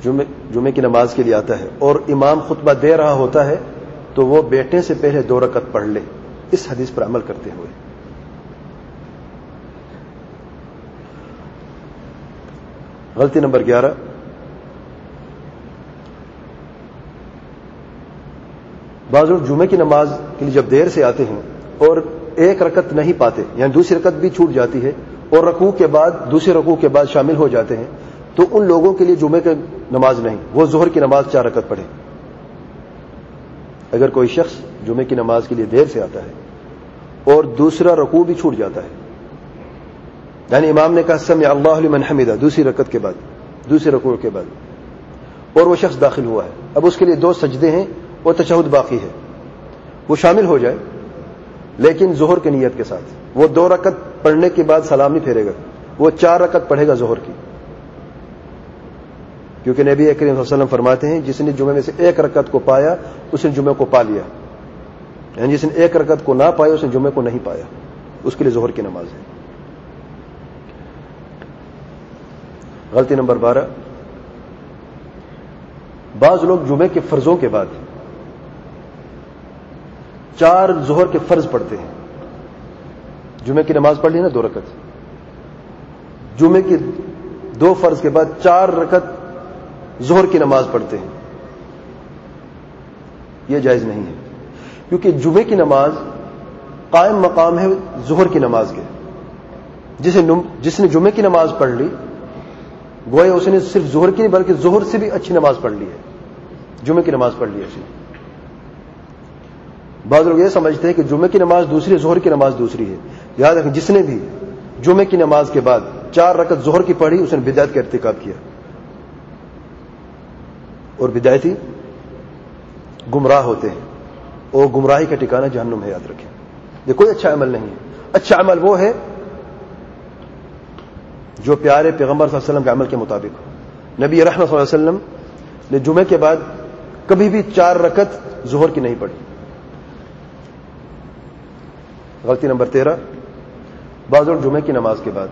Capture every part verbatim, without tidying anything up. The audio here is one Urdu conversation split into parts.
جمعے جمعے کی نماز کے لیے آتا ہے اور امام خطبہ دے رہا ہوتا ہے تو وہ بیٹھنے سے پہلے دو رکعت پڑھ لے، اس حدیث پر عمل کرتے ہوئے۔ غلطی نمبر گیارہ، بعض لوگ جمعے کی نماز کے لیے جب دیر سے آتے ہیں اور ایک رکعت نہیں پاتے، یعنی دوسری رکعت بھی چھوٹ جاتی ہے اور رکوع کے بعد دوسرے رکوع کے بعد شامل ہو جاتے ہیں، تو ان لوگوں کے لیے جمعے کی نماز نہیں، وہ ظہر کی نماز چار رکعت پڑھیں۔ اگر کوئی شخص جمعے کی نماز کے لیے دیر سے آتا ہے اور دوسرا رکوع بھی چھوٹ جاتا ہے، یعنی امام نے کہا سمع اللہ لمن حمدہ دوسری رکعت کے بعد، دوسرے رکوع کے بعد، اور وہ شخص داخل ہوا ہے، اب اس کے لیے دو سجدے ہیں اور تشہد باقی ہے، وہ شامل ہو جائے لیکن ظہر کی نیت کے ساتھ، وہ دو رکعت پڑھنے کے بعد سلام نہیں پھیرے گا، وہ چار رکعت پڑھے گا ظہر کی، کیونکہ نبی کریم صلی اللہ علیہ وسلم فرماتے ہیں جس نے جمعے میں سے ایک رکعت کو پایا اس نے جمعے کو پا لیا، یعنی جس نے ایک رکعت کو نہ پایا اس نے جمعے کو نہیں پایا، اس کے لیے ظہر کی نماز ہے۔ غلطی نمبر بارہ، بعض لوگ جمعے کے فرضوں کے بعد چار ظہر کے فرض پڑھتے ہیں، جمعے کی نماز پڑھ لی نا دو رکعت، جمعے کی دو فرض کے بعد چار رکعت ظہر کی نماز پڑھتے ہیں، یہ جائز نہیں ہے، کیونکہ جمعے کی نماز قائم مقام ہے ظہر کی نماز کے، جسے جس نے جمعے کی نماز پڑھ لی گویا اس نے صرف ظہر کی نہیں بلکہ ظہر سے بھی اچھی نماز پڑھ لی ہے، جمعے کی نماز پڑھ لی ہے اس نے۔ بعض لوگ یہ سمجھتے ہیں کہ جمعے کی نماز دوسری، ظہر کی نماز دوسری ہے، یاد رکھیں جس نے بھی جمعے کی نماز کے بعد چار رکعت ظہر کی پڑھی اس نے بدعت کا ارتکاب کیا، اور بدعتی گمراہ ہوتے ہیں اور گمراہی کا ٹھکانہ جہنم ہے، یاد رکھیں، یہ کوئی اچھا عمل نہیں ہے۔ اچھا عمل وہ ہے جو پیارے پیغمبر صلی اللہ علیہ وسلم کے عمل کے مطابق ہو۔ نبی رحمت صلی اللہ علیہ وسلم نے جمعے کے بعد کبھی بھی چار رکعت ظہر کی نہیں پڑھی۔ غلطی نمبر تیرہ، بعض لوگ جمعے کی نماز کے بعد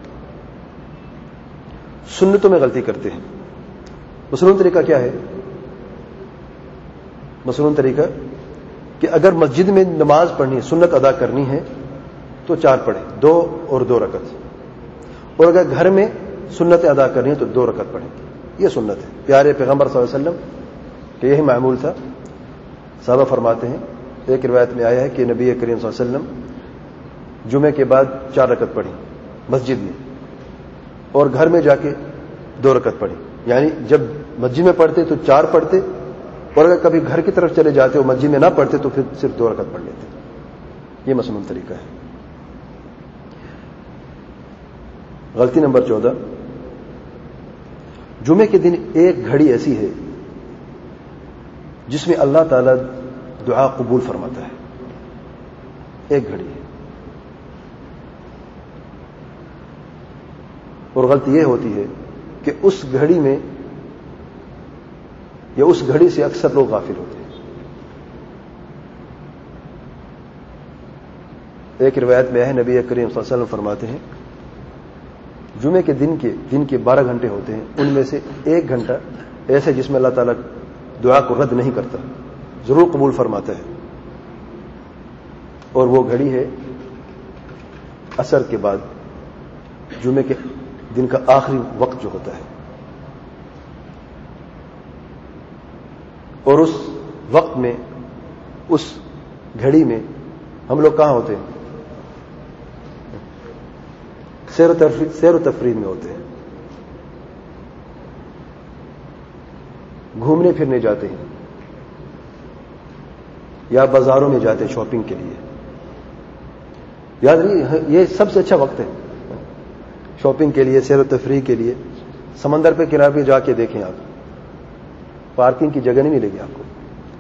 سنتوں میں غلطی کرتے ہیں۔ مصنون طریقہ کیا ہے؟ مصنون طریقہ کہ اگر مسجد میں نماز پڑھنی ہے، سنت ادا کرنی ہے تو چار پڑھیں، دو اور دو رکعت، اور اگر گھر میں سنت ادا کرنی ہے تو دو رکعت پڑھیں، یہ سنت ہے۔ پیارے پیغمبر صلی اللہ علیہ وسلم کہ یہی معمول تھا۔ صحابہ فرماتے ہیں، ایک روایت میں آیا ہے کہ نبی کریم صلی اللہ علیہ وسلم جمعے کے بعد چار رکعت پڑھی مسجد میں، اور گھر میں جا کے دو رکعت پڑھی، یعنی جب مسجد میں پڑھتے تو چار پڑھتے، اور اگر کبھی گھر کی طرف چلے جاتے اور مسجد میں نہ پڑھتے تو پھر صرف دو رکعت پڑھ لیتے۔ یہ مسنون طریقہ ہے۔ غلطی نمبر چودہ، جمعے کے دن ایک گھڑی ایسی ہے جس میں اللہ تعالی دعا قبول فرماتا ہے، ایک گھڑی ہے، اور غلطی یہ ہوتی ہے کہ اس گھڑی میں یا اس گھڑی سے اکثر لوگ غافل ہوتے ہیں۔ ایک روایت میں ہے نبی کریم صلی اللہ علیہ وسلم فرماتے ہیں جمعے کے دن کے دن کے بارہ گھنٹے ہوتے ہیں، ان میں سے ایک گھنٹہ ایسے جس میں اللہ تعالیٰ دعا کو رد نہیں کرتا، ضرور قبول فرماتا ہے، اور وہ گھڑی ہے عصر کے بعد، جمعے کے دن کا آخری وقت جو ہوتا ہے، اور اس وقت میں اس گھڑی میں ہم لوگ کہاں ہوتے ہیں؟ سیر و تفریح سیر و تفریح میں ہوتے ہیں، گھومنے پھرنے جاتے ہیں یا بازاروں میں جاتے ہیں شاپنگ کے لیے۔ یاد رہیے یہ سب سے اچھا وقت ہے شاپنگ کے لیے، سیر و تفریح کے لیے۔ سمندر پہ کنارے پہ جا کے دیکھیں، آپ پارکنگ کی جگہ نہیں ملے گی آپ کو۔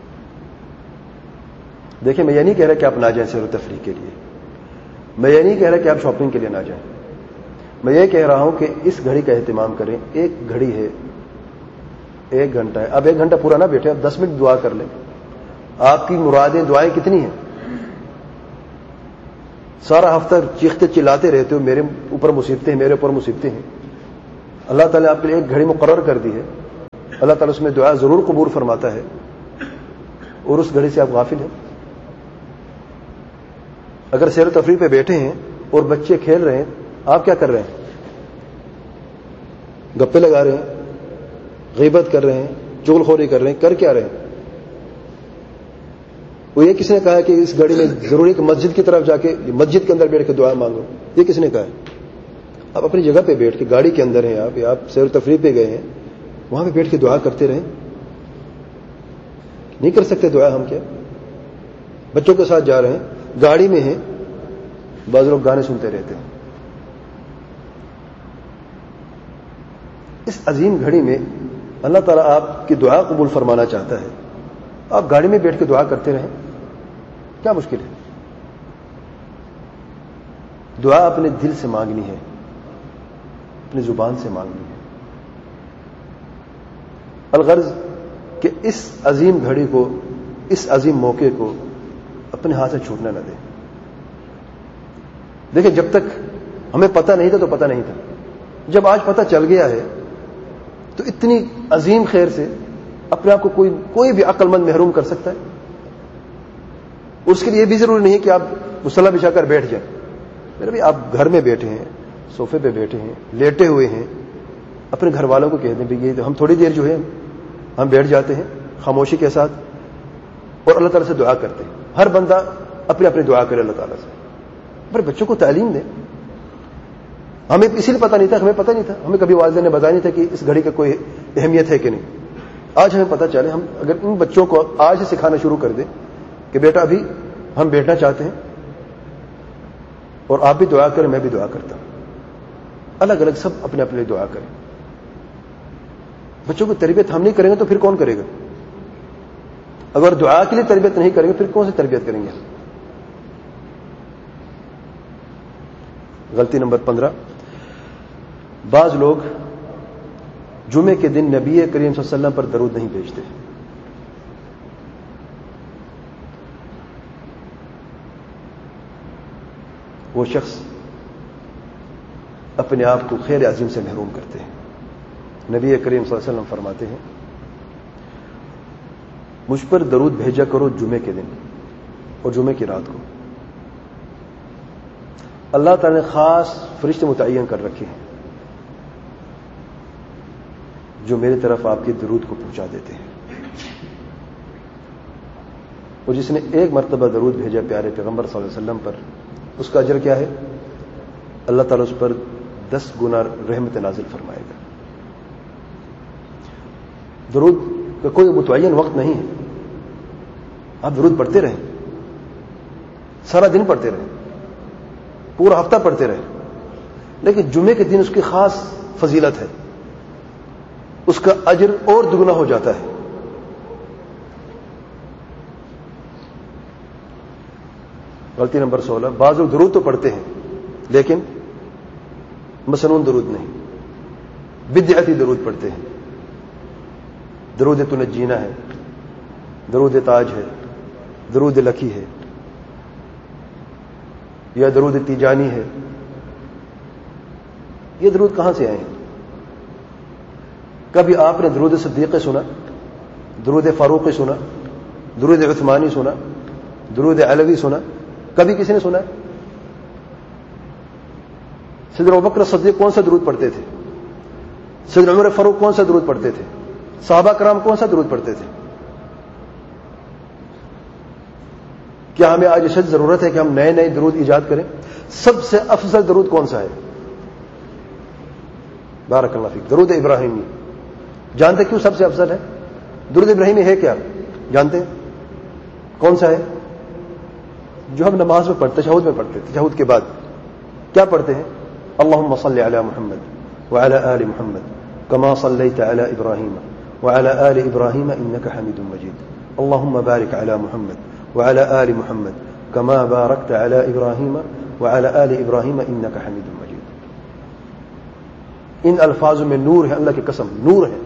دیکھیں میں یہ نہیں کہہ رہا کہ آپ نہ جائیں سیر و تفریح کے لیے، میں یہ نہیں کہہ رہا کہ آپ شاپنگ کے لیے نہ جائیں، میں یہ کہہ رہا ہوں کہ اس گھڑی کا اہتمام کریں۔ ایک گھڑی ہے، ایک گھنٹہ ہے، اب ایک گھنٹہ پورا نہ بیٹھے، اب دس منٹ دعا کر لیں۔ آپ کی مرادیں دعائیں کتنی ہیں؟ سارا ہفتہ چیختے چلاتے رہتے ہو میرے اوپر مصیبتیں ہیں، میرے اوپر مصیبتیں ہیں۔ اللہ تعالیٰ نے آپ کے لیے ایک گھڑی مقرر کر دی ہے، اللہ تعالیٰ اس میں دعا ضرور قبول فرماتا ہے، اور اس گھڑی سے آپ غافل ہیں۔ اگر سیر و تفریح پہ بیٹھے ہیں اور بچے کھیل رہے ہیں، آپ کیا کر رہے ہیں؟ گپے لگا رہے ہیں، غیبت کر رہے ہیں، چغل خوری کر رہے ہیں، کر کیا رہے ہیں؟ وہ یہ کس نے کہا ہے کہ اس گھڑی میں ضروری کہ مسجد کی طرف جا کے مسجد کے اندر بیٹھ کے دعا مانگو؟ یہ کس نے کہا ہے؟ آپ اپنی جگہ پہ بیٹھ کے، گاڑی کے اندر ہیں آپ آپ سیر و تفریح پہ گئے ہیں، وہاں پہ بیٹھ کے دعا کرتے رہیں۔ نہیں کر سکتے دعا ہم؟ کیا بچوں کے ساتھ جا رہے ہیں، گاڑی میں ہیں، بعض لوگ گانے سنتے رہتے ہیں۔ اس عظیم گھڑی میں اللہ تعالیٰ آپ کی دعا قبول فرمانا چاہتا ہے، آپ گاڑی میں بیٹھ کے دعا کرتے رہیں، کیا مشکل ہے؟ دعا اپنے دل سے مانگنی ہے، اپنی زبان سے مانگنی ہے۔ الغرض کہ اس عظیم گھڑی کو، اس عظیم موقع کو اپنے ہاتھ سے چھوٹنے نہ دیں۔ دیکھیں، جب تک ہمیں پتہ نہیں تھا تو پتہ نہیں تھا، جب آج پتہ چل گیا ہے تو اتنی عظیم خیر سے اپنے آپ کو کوئی کوئی بھی عقل مند محروم کر سکتا ہے؟ اس کے لیے یہ بھی ضروری نہیں ہے کہ آپ مصلی بچھا کر بیٹھ جائیں۔ میرے بھائی، آپ گھر میں بیٹھے ہیں، صوفے پہ بیٹھے ہیں، لیٹے ہوئے ہیں، اپنے گھر والوں کو کہہ دیں بھائی یہ ہم تھوڑی دیر جو ہے ہم بیٹھ جاتے ہیں خاموشی کے ساتھ اور اللہ تعالیٰ سے دعا کرتے ہیں۔ ہر بندہ اپنی اپنی دعا کرے اللہ تعالیٰ سے۔ پر بچوں کو تعلیم دیں۔ ہمیں اسی لیے پتہ نہیں تھا، ہمیں پتہ نہیں تھا، ہمیں کبھی والدین نے بتایا نہیں تھا کہ اس گھڑی کا کوئی اہمیت ہے کہ نہیں۔ آج ہمیں پتہ چلے، ہم اگر ان بچوں کو آج سے سکھانا شروع کر دیں کہ بیٹا ابھی ہم بیٹھنا چاہتے ہیں اور آپ بھی دعا کریں، میں بھی دعا کرتا ہوں، الگ الگ سب اپنے اپنے دعا کریں۔ بچوں کو تربیت ہم نہیں کریں گے تو پھر کون کرے گا؟ اگر دعا کے لیے تربیت نہیں کریں گے پھر کون سی تربیت کریں گے؟ غلطی نمبر پندرہ، بعض لوگ جمعے کے دن نبی کریم صلی اللہ علیہ وسلم پر درود نہیں بھیجتے۔ وہ شخص اپنے آپ کو خیر عظیم سے محروم کرتے ہیں۔ نبی کریم صلی اللہ علیہ وسلم فرماتے ہیں، مجھ پر درود بھیجا کرو جمعے کے دن اور جمعے کی رات کو۔ اللہ تعالی نے خاص فرشتے متعین کر رکھے ہیں جو میری طرف آپ کے درود کو پہنچا دیتے ہیں، اور جس نے ایک مرتبہ درود بھیجا پیارے پیغمبر صلی اللہ علیہ وسلم پر، اس کا اجر کیا ہے؟ اللہ تعالیٰ اس پر دس گنا رحمت نازل فرمائے گا۔ درود کا کوئی متعین وقت نہیں ہے، آپ درود پڑھتے رہیں، سارا دن پڑھتے رہیں، پورا ہفتہ پڑھتے رہیں، لیکن جمعے کے دن اس کی خاص فضیلت ہے، اس کا اجر اور دگنا ہو جاتا ہے۔ غلطی نمبر سولہ، بعض لوگ درود تو پڑھتے ہیں لیکن مسنون درود نہیں، بدعتی درود پڑھتے ہیں۔ درود تنجینا ہے، درود تاج ہے، درود لکی ہے، یا درود تیجانی ہے۔ یہ درود کہاں سے آئے ہیں؟ کبھی آپ نے درود صدیق سنا، درود فاروقی سنا، درود عثمانی سنا، درود علوی سنا؟ کبھی کسی نے سنا ہے؟ سیدنا ابوبکر صدیق کون سا درود پڑھتے تھے؟ سیدنا عمر فاروق کون سا درود پڑھتے تھے؟ صحابہ کرام کون سا درود پڑھتے تھے؟ کیا ہمیں آج اشد ضرورت ہے کہ ہم نئے نئے درود ایجاد کریں؟ سب سے افضل درود کون سا ہے؟ بارک اللہ فیک، درود ابراہیمی۔ جانتے کیوں سب سے افضل ہے؟ درود ابراہیمی ہے کیا جانتے ہیں؟ کون سا ہے؟ جو ہم نماز میں پڑھتے، تشہد میں پڑھتے، تشہد کے بعد کیا پڑھتے ہیں؟ اللہم صلی علی محمد وعلی آل محمد کما صلیت علی ابراہیم وعلی آل ابراہیم انک حمید مجید، اللہم بارک علی محمد وعلى آل محمد كما باركت على إبراهيم وعلى آل إبراهيم إنك حميد مجيد۔ ان الفاظ میں نور ہے، اللہ کی قسم نور ہے،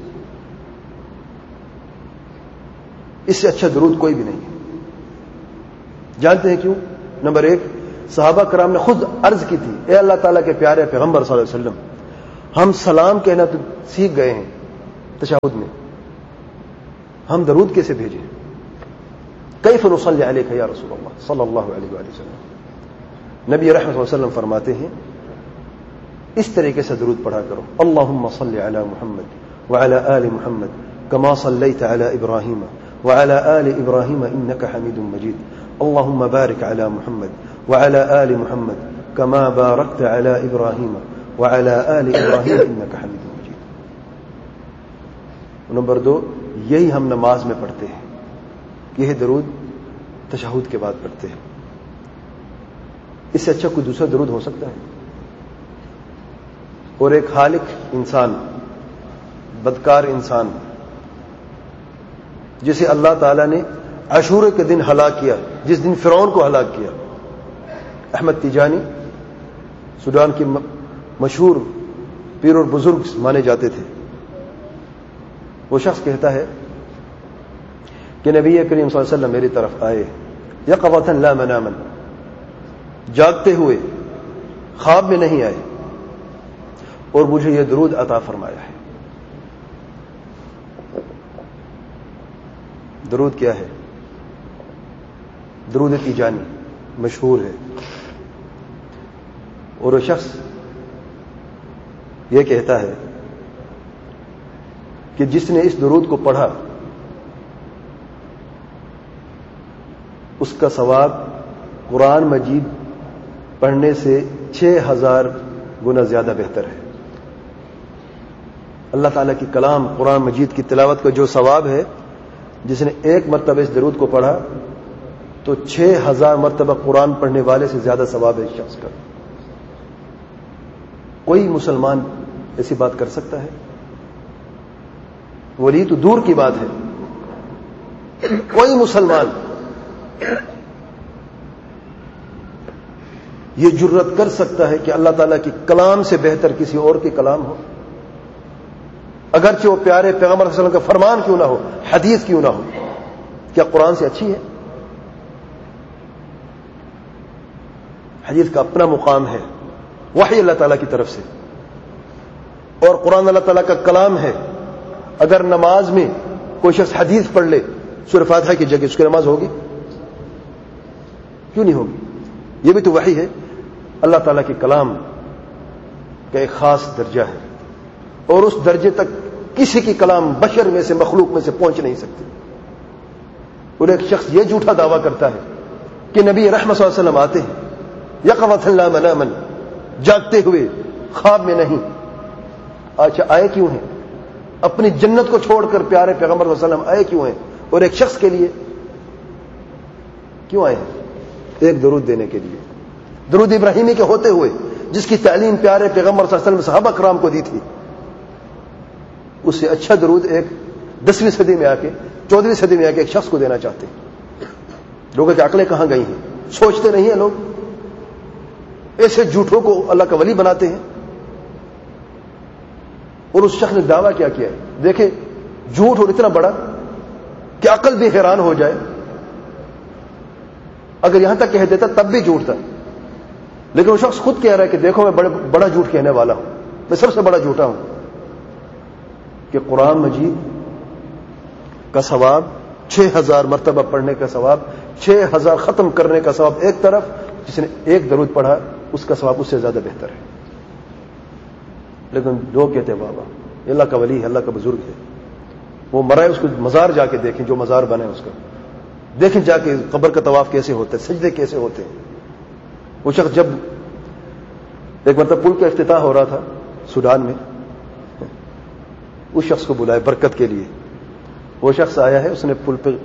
اس سے اچھا درود کوئی بھی نہیں ہے۔ جانتے ہیں کیوں؟ نمبر ایک، صحابہ کرام نے خود عرض کی تھی، اے اللہ تعالیٰ کے پیارے پیغمبر صلی اللہ علیہ وسلم، ہم سلام کہنا تو سیکھ گئے ہیں تشہد میں ہم درود کیسے بھیجیں؟ کیف نصلی علیک یا رسول اللہ صلی اللہ علیہ وآلہ وسلم؟ نبی رحمۃ اللہ علیہ وسلم فرماتے ہیں اس طریقے سے درود پڑھا کرو، اللہم صلی علی محمد وعلی آل محمد کما صلیت علی ابراہیم وعلی آل ابراہیم انک حمید مجید، اللہم بارک علی محمد وعلی آل محمد کما بارکت علی ابراہیم وعلی آل ابراہیم انک حمید مجید۔ نمبر دو، یہی ہم نماز میں پڑھتے ہیں، یہ درود تشہد کے بعد پڑھتے ہیں۔ اس سے اچھا کوئی دوسرا درود ہو سکتا ہے؟ اور ایک خالق انسان، بدکار انسان، جسے اللہ تعالیٰ نے عاشورہ کے دن ہلاک کیا، جس دن فرعون کو ہلاک کیا، احمد تیجانی سوڈان کے مشہور پیر اور بزرگ مانے جاتے تھے، وہ شخص کہتا ہے کہ نبی کریم صلی اللہ علیہ وسلم میری طرف آئے یقظۃ لا مناما، جاگتے ہوئے، خواب میں نہیں آئے، اور مجھے یہ درود عطا فرمایا ہے۔ درود کیا ہے؟ درود تیجانی مشہور ہے، اور وہ شخص یہ کہتا ہے کہ جس نے اس درود کو پڑھا اس کا ثواب قرآن مجید پڑھنے سے چھ ہزار گنا زیادہ بہتر ہے۔ اللہ تعالیٰ کی کلام قرآن مجید کی تلاوت کا جو ثواب ہے، جس نے ایک مرتبہ اس درود کو پڑھا تو چھ ہزار مرتبہ قرآن پڑھنے والے سے زیادہ ثواب ہے اس شخص کا۔ کوئی مسلمان ایسی بات کر سکتا ہے؟ ولی تو دور کی بات ہے، کوئی مسلمان یہ جرت کر سکتا ہے کہ اللہ تعالیٰ کی کلام سے بہتر کسی اور کی کلام ہو؟ اگرچہ وہ پیارے پیغمبر صلی اللہ علیہ وسلم کا فرمان کیوں نہ ہو، حدیث کیوں نہ ہو، کیا قرآن سے اچھی ہے؟ حدیث کا اپنا مقام ہے، وحی اللہ تعالیٰ کی طرف سے، اور قرآن اللہ تعالیٰ کا کلام ہے۔ اگر نماز میں کوئی شخص حدیث پڑھ لے سورہ فاتحہ کی جگہ، اس کی نماز ہوگی؟ کیوں نہیں ہوگی؟ یہ بھی تو وحی ہے، اللہ تعالیٰ کے کلام کا ایک خاص درجہ ہے، اور اس درجے تک کسی کی کلام بشر میں سے، مخلوق میں سے پہنچ نہیں سکتی۔ اور ایک شخص یہ جھوٹا دعویٰ کرتا ہے کہ نبی رحمت صلی اللہ علیہ وسلم آتے ہیں یقظۃ لا مناما، جاگتے ہوئے، خواب میں نہیں۔ اچھا آئے کیوں ہیں؟ اپنی جنت کو چھوڑ کر پیارے پیغمبر صلی اللہ علیہ وسلم آئے کیوں ہیں؟ اور ایک شخص کے لیے کیوں آئے ہیں؟ ایک درود دینے کے لیے، درود ابراہیمی کے ہوتے ہوئے، جس کی تعلیم پیارے پیغمبر صلی اللہ علیہ وسلم صحابہ کرام کو دی تھی۔ اس سے اچھا درود ایک دسویں صدی میں آ کے، چودہویں صدی میں آ کے ایک شخص کو دینا چاہتے ہیں۔ لوگوں کی عقلیں کہاں گئی ہیں؟ سوچتے نہیں ہیں لوگ؟ ایسے جھوٹوں کو اللہ کا ولی بناتے ہیں۔ اور اس شخص نے دعویٰ کیا کیا ہے، دیکھیں جھوٹ اور اتنا بڑا کہ عقل بھی حیران ہو جائے۔ اگر یہاں تک کہہ دیتا تب بھی جھوٹ تھا، لیکن وہ شخص خود کہہ رہا ہے کہ دیکھو میں بڑے بڑا جھوٹ کہنے والا ہوں، میں سب سے بڑا جھوٹا ہوں، کہ قرآن مجید کا ثواب چھ ہزار مرتبہ پڑھنے کا ثواب، چھ ہزار ختم کرنے کا ثواب ایک طرف، جس نے ایک درود پڑھا اس کا ثواب اس سے زیادہ بہتر ہے۔ لیکن لوگ کہتے ہیں بابا یہ اللہ کا ولی ہے، اللہ کا بزرگ ہے، وہ مرا ہے، اس کو مزار جا کے دیکھیں، جو مزار بنا ہے اس کا دیکھیں، جا کے قبر کا طواف کیسے ہوتا ہے، سجدے کیسے ہوتے ہیں۔ وہ شخص جب ایک مرتبہ پل کا افتتاح ہو رہا تھا سوڈان میں، اس شخص کو بلائے برکت کے لیے۔ وہ شخص آیا ہے، اس نے پل پہ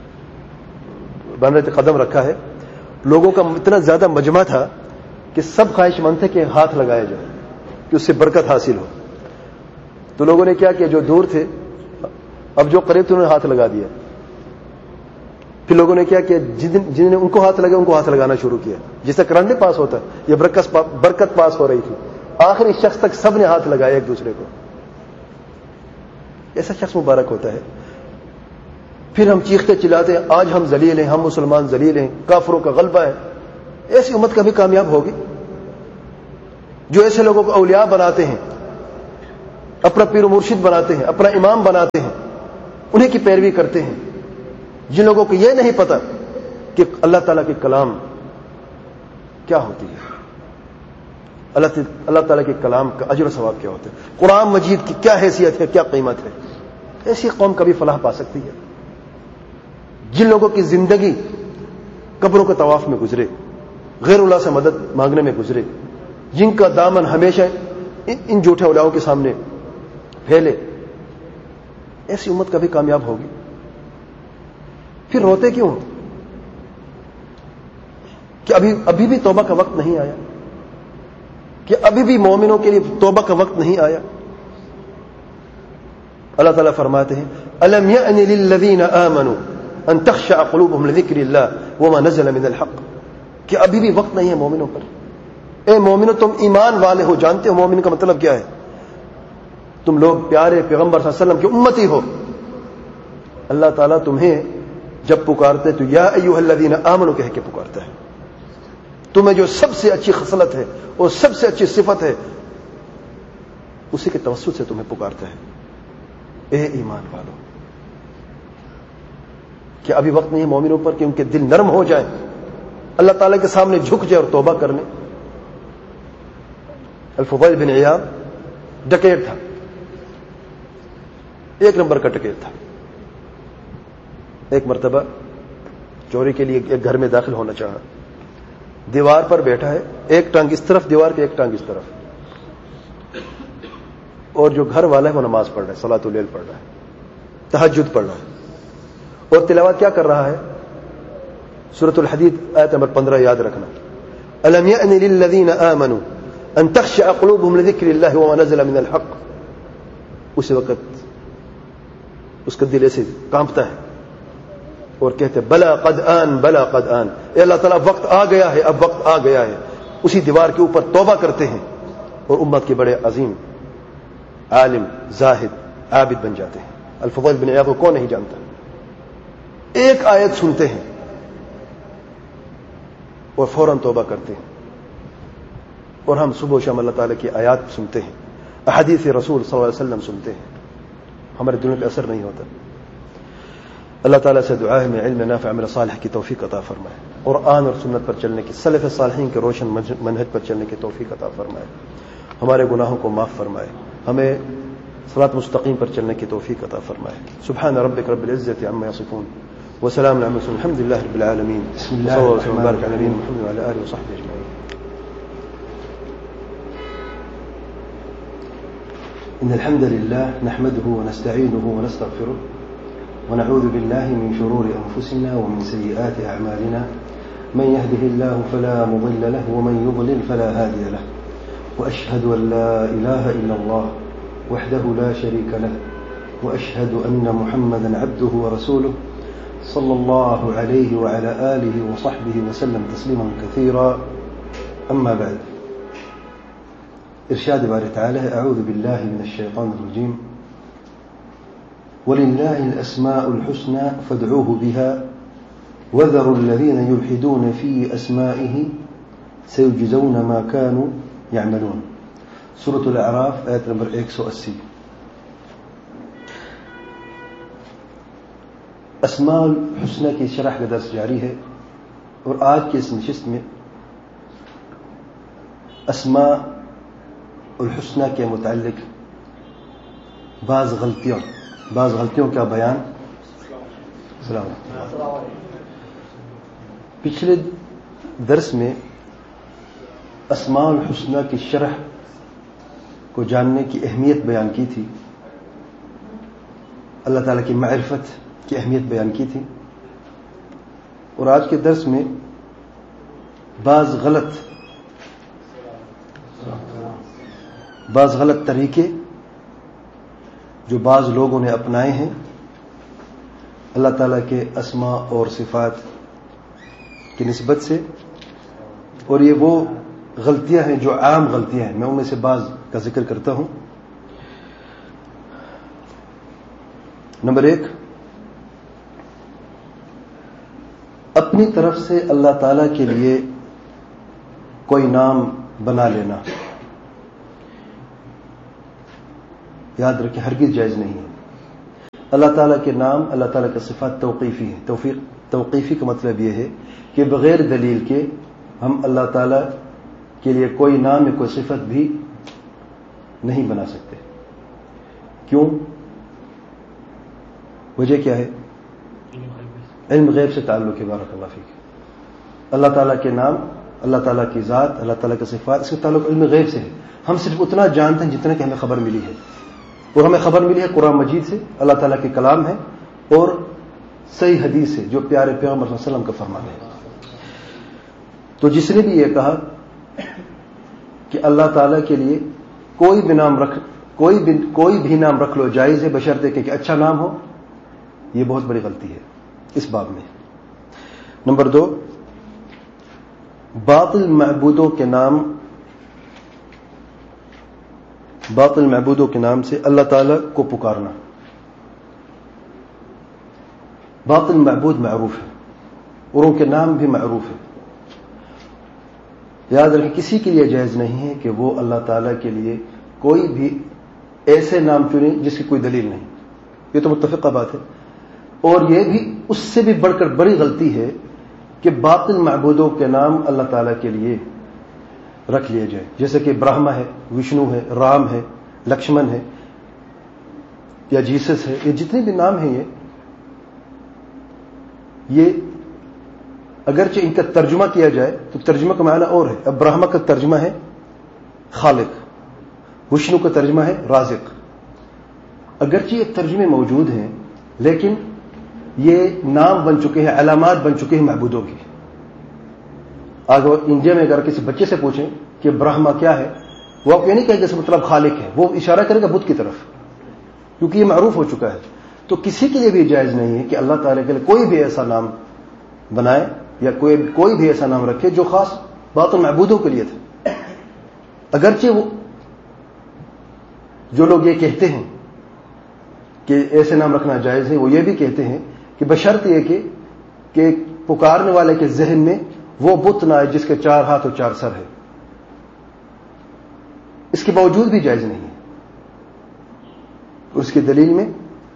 بنرے قدم رکھا ہے، لوگوں کا اتنا زیادہ مجمع تھا کہ سب خواہش مند تھے کہ ہاتھ لگایا جائے کہ اس سے برکت حاصل ہو۔ تو لوگوں نے کیا کیا، جو دور تھے، اب جو قریب تھے انہوں نے ہاتھ لگا دیا۔ پھر لوگوں نے کیا کہ جن نے ان کو ہاتھ لگے ان کو ہاتھ لگانا شروع کیا، جس سے کرانڈے پاس ہوتا ہے، یہ برکت برکت پاس ہو رہی تھی۔ آخری شخص تک سب نے ہاتھ لگایا ایک دوسرے کو۔ ایسا شخص مبارک ہوتا ہے۔ پھر ہم چیختے چلاتے ہیں آج ہم ذلیل ہیں، ہم مسلمان ذلیل ہیں، کافروں کا غلبہ ہے۔ ایسی امت کبھی کامیاب ہوگی جو ایسے لوگوں کو اولیاء بناتے ہیں، اپنا پیر و مرشد بناتے ہیں، اپنا امام بناتے ہیں، انہیں کی پیروی کرتے ہیں، جن لوگوں کو یہ نہیں پتا کہ اللہ تعالیٰ کے کلام کیا ہوتی ہے، اللہ تعالیٰ کے کلام کا اجر و ثواب کیا ہوتا ہے، قرآن مجید کی کیا حیثیت ہے، کیا قیمت ہے. ایسی قوم کبھی فلاح پا سکتی ہے جن لوگوں کی زندگی قبروں کے طواف میں گزرے، غیر اللہ سے مدد مانگنے میں گزرے، جن کا دامن ہمیشہ ان جھوٹے اولیاؤں کے سامنے پھیلے. ایسی امت کبھی کامیاب ہوگی؟ پھر روتے کیوں کہ ابھی ابھی بھی توبہ کا وقت نہیں آیا؟ کہ ابھی بھی مومنوں کے لیے توبہ کا وقت نہیں آیا؟ اللہ تعالیٰ فرماتے ہیں الم یأن للذین آمنوا ان تخشع قلوبهم لذکر اللہ وما نزل من الحق، کہ ابھی بھی وقت نہیں ہے مومنوں پر. اے مومنو، تم ایمان والے ہو، جانتے ہو مومن کا مطلب کیا ہے؟ تم لوگ پیارے پیغمبر صلی اللہ علیہ وسلم کی امتی ہو. اللہ تعالیٰ تمہیں جب پکارتے تو یا ایھا الذین آمنوا کہہ کے پکارتا ہے. تمہیں جو سب سے اچھی خصلت ہے اور سب سے اچھی صفت ہے اسی کے توسط سے تمہیں پکارتا ہے، اے ایمان والو. کہ ابھی وقت نہیں ہے مومنوں پر کہ ان کے دل نرم ہو جائیں، اللہ تعالیٰ کے سامنے جھک جائے اور توبہ کر لیں. الفضیل بن عیاض ڈکیت تھا، ایک نمبر کا ڈکیت تھا. ایک مرتبہ چوری کے لیے ایک گھر میں داخل ہونا چاہا، دیوار پر بیٹھا ہے، ایک ٹانگ اس طرف دیوار کے، ایک ٹانگ اس طرف، اور جو گھر والا ہے وہ نماز پڑھ رہا ہے، صلاۃ اللیل پڑھ رہا ہے، تہجد پڑھ رہا ہے، اور تلاوت کیا کر رہا ہے؟ سورۃ الحدید آیت نمبر پندرہ یاد رکھنا. الم یأن للذین آمنوا ان تخشع قلوبهم لذکر اللہ وما نزل من الحق. اسی وقت اس کا دل ایسے کانپتا ہے اور کہتے بلا قد آن بلا قد آن، اے اللہ تعالیٰ وقت آ گیا ہے، اب وقت آ گیا ہے. اسی دیوار کے اوپر توبہ کرتے ہیں اور امت کے بڑے عظیم عالم زاہد عابد بن جاتے ہیں. الفضیل بن عیاض کو کون نہیں جانتا؟ ایک آیت سنتے ہیں اور فوراً توبہ کرتے ہیں. اور ہم صبح و شام اللہ تعالیٰ کی آیات سنتے ہیں، احادیث رسول صلی اللہ علیہ وسلم سنتے ہیں، ہمارے دلوں پہ اثر نہیں ہوتا. اللہ تعالیٰ سے دعا ہے میں علم نافع عمل صالح کی توفیق عطا فرمائے، قرآن اور سنت پر چلنے کی، سلف صالحین کے روشن منہج پر چلنے کی توفیق عطا فرمائے، ہمارے گناہوں کو معاف فرمائے، ہمیں صراط مستقیم پر چلنے کی توفیق عطا فرمائے. سبحان ربک رب العزة عما یصفون وسلام علی المرسلین الحمد للہ رب العالمین. صلی اللہ علیہ وسلم وبارک علی نبینا محمد وعلی آلہ وصحبہ اجمعین. إن الحمد لله نحمده ونستعينه ونستغفره ونعوذ بالله من شرور أنفسنا ومن سيئات أعمالنا، من يهده الله فلا مضل له ومن يضلل فلا هادي له، وأشهد أن لا إله إلا الله وحده لا شريك له، وأشهد أن محمدا عبده ورسوله صلى الله عليه وعلى آله وصحبه وسلم تسليما كثيرا. أما بعد، ارشاد بارے تعالی ہے اعوذ باللہ من الشیطان الرجیم وللہ الاسماء الحسنى فادعوه بها وذروا الذین یلحدون فی اسمائه سیجزون ما كانوا يعملون. سورۃ الاعراف آیت نمبر ایک سو اسی. اسماء الحسنى کی شرح کا درس جاری ہے، اور آج کی اس نشست میں اسماء الحسنى کے متعلق بعض غلطیوں بعض غلطیوں کا بیان. السلام علیکم. پچھلے درس میں اسماء الحسنى کی شرح کو جاننے کی اہمیت بیان کی تھی، اللہ تعالیٰ کی معرفت کی اہمیت بیان کی تھی، اور آج کے درس میں بعض غلط بعض غلط طریقے جو بعض لوگوں نے اپنائے ہیں اللہ تعالیٰ کے اسماء اور صفات کی نسبت سے، اور یہ وہ غلطیاں ہیں جو عام غلطیاں ہیں. میں ان میں سے بعض کا ذکر کرتا ہوں. نمبر ایک، اپنی طرف سے اللہ تعالیٰ کے لیے کوئی نام بنا لینا. یاد رکھیں ہرگز جائز نہیں ہے. اللہ تعالیٰ کے نام اللہ تعالیٰ کا صفات توقیفی ہے. توفیق توقیفی کا مطلب یہ ہے کہ بغیر دلیل کے ہم اللہ تعالیٰ کے لیے کوئی نام یا کوئی صفت بھی نہیں بنا سکتے. کیوں؟ وجہ کیا ہے؟ علم غیب سے تعلق ہے. بارک اللہ فیک. اللہ تعالیٰ کے نام، اللہ تعالیٰ کی ذات، اللہ تعالیٰ کا صفات، اس کا تعلق علم غیب سے ہے. ہم صرف اتنا جانتے ہیں جتنا کہ ہمیں خبر ملی ہے، اور ہمیں خبر ملی ہے قرآن مجید سے، اللہ تعالیٰ کے کلام ہے، اور صحیح حدیث سے جو پیارے پیغمبر صلی اللہ علیہ وسلم کا فرمان ہے. تو جس نے بھی یہ کہا کہ اللہ تعالیٰ کے لیے کوئی بھی نام رکھ کوئی بھی کوئی بھی نام رکھ لو جائز ہے بشرطے کہ اچھا نام ہو، یہ بہت بڑی غلطی ہے اس باب میں. نمبر دو، باطل معبودوں کے نام باطل معبودوں کے نام سے اللہ تعالیٰ کو پکارنا. باطل معبود معروف ہے اور ان کے نام بھی معروف ہے. یاد رکھیں کسی کے لیے جائز نہیں ہے کہ وہ اللہ تعالیٰ کے لیے کوئی بھی ایسے نام چنے جس کی کوئی دلیل نہیں. یہ تو متفقہ بات ہے. اور یہ بھی اس سے بھی بڑھ کر بڑی غلطی ہے کہ باطل معبودوں کے نام اللہ تعالیٰ کے لیے رکھ لیے جائے، جیسے کہ برہما ہے، وشنو ہے، رام ہے، لکشمن ہے، یا جیسس ہے. یہ جتنے بھی نام ہیں یہ یہ اگرچہ ان کا ترجمہ کیا جائے تو ترجمہ کا معنی اور ہے. اب برہما کا ترجمہ ہے خالق، وشنو کا ترجمہ ہے رازق. اگرچہ یہ ترجمے موجود ہیں لیکن یہ نام بن چکے ہیں، علامات بن چکے ہیں معبودوں کی. آج انڈیا میں اگر کسی بچے سے پوچھیں کہ برہما کیا ہے، وہ آپ یہ نہیں کہے کہ اس مطلب خالق ہے، وہ اشارہ کرے گا بت کی طرف، کیونکہ یہ معروف ہو چکا ہے. تو کسی کے لیے بھی جائز نہیں ہے کہ اللہ تعالیٰ کے لیے کوئی بھی ایسا نام بنائے یا کوئی کوئی بھی ایسا نام رکھے جو خاص باطل معبودوں کے لیے تھا. اگرچہ وہ جو لوگ یہ کہتے ہیں کہ ایسے نام رکھنا جائز ہے، وہ یہ بھی کہتے ہیں کہ بشرط یہ کہ کہ پکارنے والے کے ذہن میں وہ بت نہ آئے جس کے چار ہاتھ اور چار سر ہے. اس کے باوجود بھی جائز نہیں ہے. اس کی دلیل میں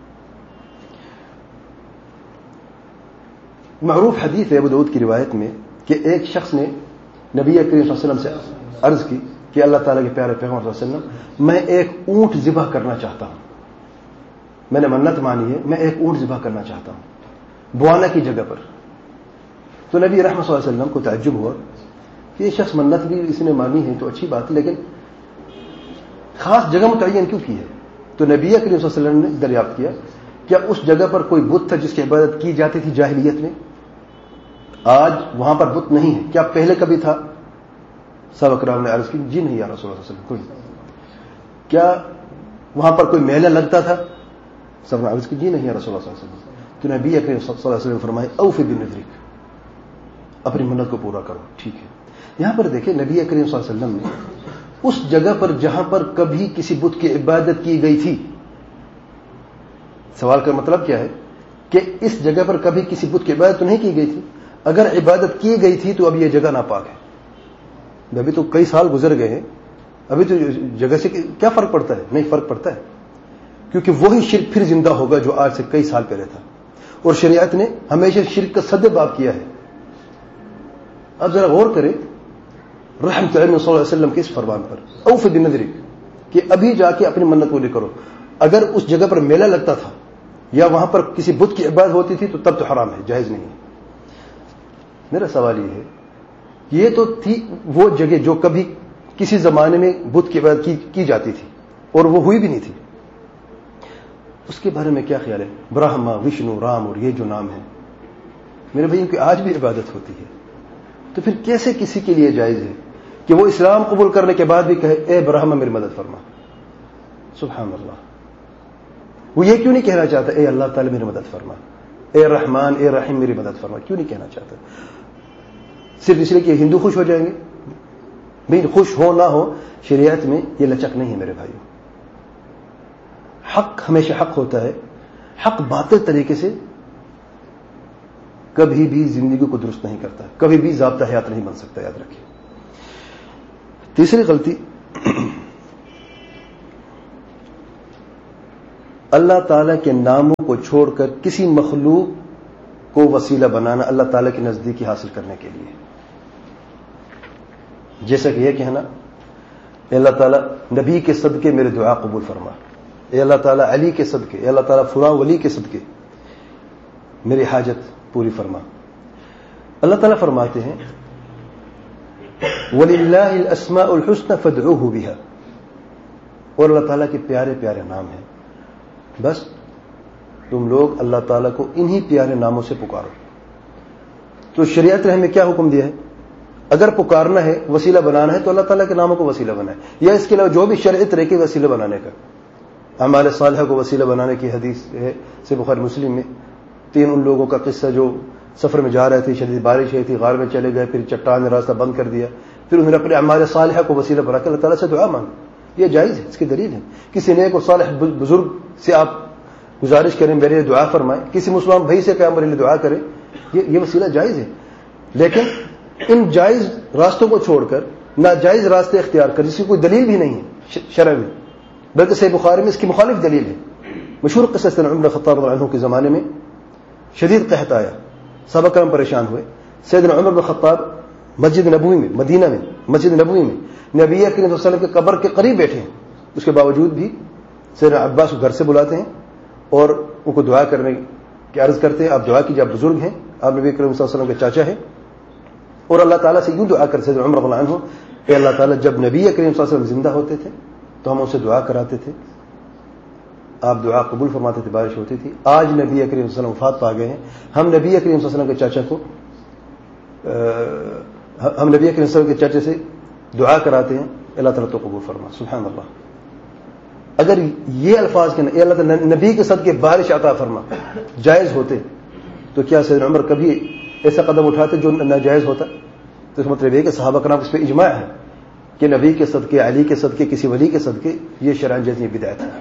معروف حدیث ہے ابو داؤد کی روایت میں کہ ایک شخص نے نبی کریم صلی اللہ علیہ وسلم سے عرض کی کہ اللہ تعالیٰ کے پیارے پیغمبر صلی اللہ علیہ وسلم، میں ایک اونٹ ذبح کرنا چاہتا ہوں. میں نے منت مانی ہے، میں ایک اونٹ ذبح کرنا چاہتا ہوں بوانا کی جگہ پر. تو نبی رحمت صلی اللہ علیہ وسلم کو تعجب ہوا کہ یہ شخص منت بھی اس نے مانی ہے تو اچھی بات ہے، لیکن خاص جگہ متعین کیوں کی ہے؟ تو نبی کریم صلی اللہ علیہ وسلم نے دریافت کیا کیا اس جگہ پر کوئی بت تھا جس کی عبادت کی جاتی تھی جاہلیت میں؟ آج وہاں پر بت نہیں ہے. کیا پہلے کبھی تھا؟ صحابہ کرام نے عرض کی جی نہیں یا رسول اللہ صلی اللہ علیہ وسلم. کیا وہاں پر کوئی میلہ لگتا تھا؟ سب نے عرض کی جی نہیں یا رسول اللہ صلی اللہ علیہ وسلم. تو نبی اکرم صلی اللہ علیہ وسلم فرمائے اوفی بنذرک، اپنی منت کو پورا کرو. ٹھیک ہے. یہاں پر دیکھیں نبی اکرم صلی اللہ علیہ وسلم نے اس جگہ پر جہاں پر کبھی کسی بت کی عبادت کی گئی تھی، سوال کا مطلب کیا ہے کہ اس جگہ پر کبھی کسی بت کی عبادت تو نہیں کی گئی تھی. اگر عبادت کی گئی تھی تو اب یہ جگہ ناپاک ہے. ابھی تو کئی سال گزر گئے ہیں، ابھی تو جگہ سے کیا فرق پڑتا ہے؟ نہیں فرق پڑتا ہے، کیونکہ وہی شرک پھر زندہ ہوگا جو آج سے کئی سال پہلے تھا. اور شریعت نے ہمیشہ شرک کا صد باب کیا ہے. اب ذرا غور کریں رحمت اللہ صلی اللہ علیہ وسلم کے اس فرمان پر اوف بنذرک کہ ابھی جا کے اپنی منت پوری کرو. اگر اس جگہ پر میلہ لگتا تھا یا وہاں پر کسی بت کی عبادت ہوتی تھی تو تب تو حرام ہے، جائز نہیں ہے. میرا سوال یہ ہے یہ تو تھی وہ جگہ جو کبھی کسی زمانے میں بت کی عبادت کی, کی جاتی تھی اور وہ ہوئی بھی نہیں تھی. اس کے بارے میں کیا خیال ہے؟ برہما، وشنو، رام اور یہ جو نام ہیں میرے بھائی ان کی آج بھی عبادت ہوتی ہے. تو پھر کیسے کسی کے لیے جائز ہے کہ وہ اسلام قبول کرنے کے بعد بھی کہے اے برہما میری مدد فرما؟ سبحان اللہ. وہ یہ کیوں نہیں کہنا چاہتا اے اللہ تعالی میری مدد فرما، اے رحمان اے رحیم میری مدد فرما؟ کیوں نہیں کہنا چاہتا؟ صرف اس لیے کہ ہندو خوش ہو جائیں گے؟ بھائی خوش ہو نہ ہو شریعت میں یہ لچک نہیں ہے میرے بھائیوں. حق ہمیشہ حق ہوتا ہے. حق باطل طریقے سے کبھی بھی زندگی کو درست نہیں کرتا، کبھی بھی ضابطہ حیات نہیں بن سکتا. یاد رکھیں. تیسری غلطی اللہ تعالیٰ کے ناموں کو چھوڑ کر کسی مخلوق کو وسیلہ بنانا اللہ تعالیٰ کی نزدیکی حاصل کرنے کے لیے. جیسا کہ یہ کہنا اے اللہ تعالیٰ نبی کے صدقے میرے دعا قبول فرما, اے اللہ تعالیٰ علی کے صدقے, اے اللہ تعالیٰ فلاں ولی کے صدقے میری حاجت پوری فرما. اللہ تعالیٰ فرماتے ہیں وَلِلَّهِ الْأَسْمَاءُ الْحُسْنَى فَادْعُوهُ بِهَا, اور اللہ تعالیٰ کے پیارے پیارے نام ہیں, بس تم لوگ اللہ تعالیٰ کو انہی پیارے ناموں سے پکارو. تو شریعت نے ہمیں کیا حکم دیا ہے؟ اگر پکارنا ہے, وسیلہ بنانا ہے, تو اللہ تعالیٰ کے ناموں کو وسیلہ بنائے, یا اس کے علاوہ جو بھی شرعی طریقے وسیلہ بنانے کا. اعمال صالحہ کو وسیلہ بنانے کی حدیث ہے سے بخاری مسلم میں, تین ان لوگوں کا قصہ جو سفر میں جا رہے تھے, شدید بارش ہوئی تھی, غار میں چلے گئے, پھر چٹان نے راستہ بند کر دیا, پھر انہوں نے اپنے اعمال صالحہ کو وسیلہ بنا کے اللہ تعالیٰ سے دعا مانگی. یہ جائز ہے, اس کی دلیل ہے. کسی نیک اور صالح بزرگ سے آپ گزارش کریں میرے لیے دعا فرمائیں, کسی مسلمان بھائی سے کہ میرے لیے دعا کریں, یہ یہ وسیلہ جائز ہے. لیکن ان جائز راستوں کو چھوڑ کر ناجائز راستے اختیار کر, جس کی کوئی دلیل بھی نہیں ہے شرع میں, بلکہ صحیح بخاری میں اس کی مخالف دلیل ہے. مشہور قصہ سیدنا عمر بن خطاب رضی اللہ عنہ کے زمانے میں شدید قحط آیا, صحابہ کرام پریشان ہوئے. سیدنا عمر بن خطاب مسجد نبوی میں, مدینہ میں مسجد نبوی میں نبی کریم صلی اللہ علیہ وسلم کے قبر کے قریب بیٹھے ہیں. اس کے باوجود بھی سیدنا عباس کو گھر سے بلاتے ہیں اور ان کو دعا کرنے کی عرض کرتے ہیں, آپ دعا کیجیے, آپ بزرگ ہیں, آپ نبی کریم صلی اللہ علیہ وسلم کے چاچا ہیں. اور اللہ تعالیٰ سے یوں دعا کرتے سیدنا عمر رضی اللہ عنہ, اے اللہ تعالیٰ جب نبی کریم صلی اللہ علیہ وسلم زندہ ہوتے تھے تو ہم ان سے دعا کراتے تھے, آپ دعا قبول فرماتے تھے, بارش ہوتی تھی. آج نبی کریم صلی اللہ علیہ وسلم وفات پا گئے ہیں, ہم نبی کریم صلی اللہ علیہ وسلم کے چاچا کو ہم نبی کریم صلی اللہ علیہ وسلم کے چاچے سے دعا کراتے ہیں, اللہ تعالیٰ تو قبول فرما. سبحان اللہ. اگر یہ الفاظ کے اے اللہ تعالیٰ نبی کے صدقے بارش عطا فرما جائز ہوتے تو کیا سیدنا عمر کبھی ایسا قدم اٹھاتے جو ناجائز ہوتا؟ تو اس مطلب یہ کہ صحابہ کرام اس پہ اجماع ہے کہ نبی کے صدقے, علی کے صدقے, کسی ولی کے صدقے یہ شرعاً جائز نہیں, بدعت ہے.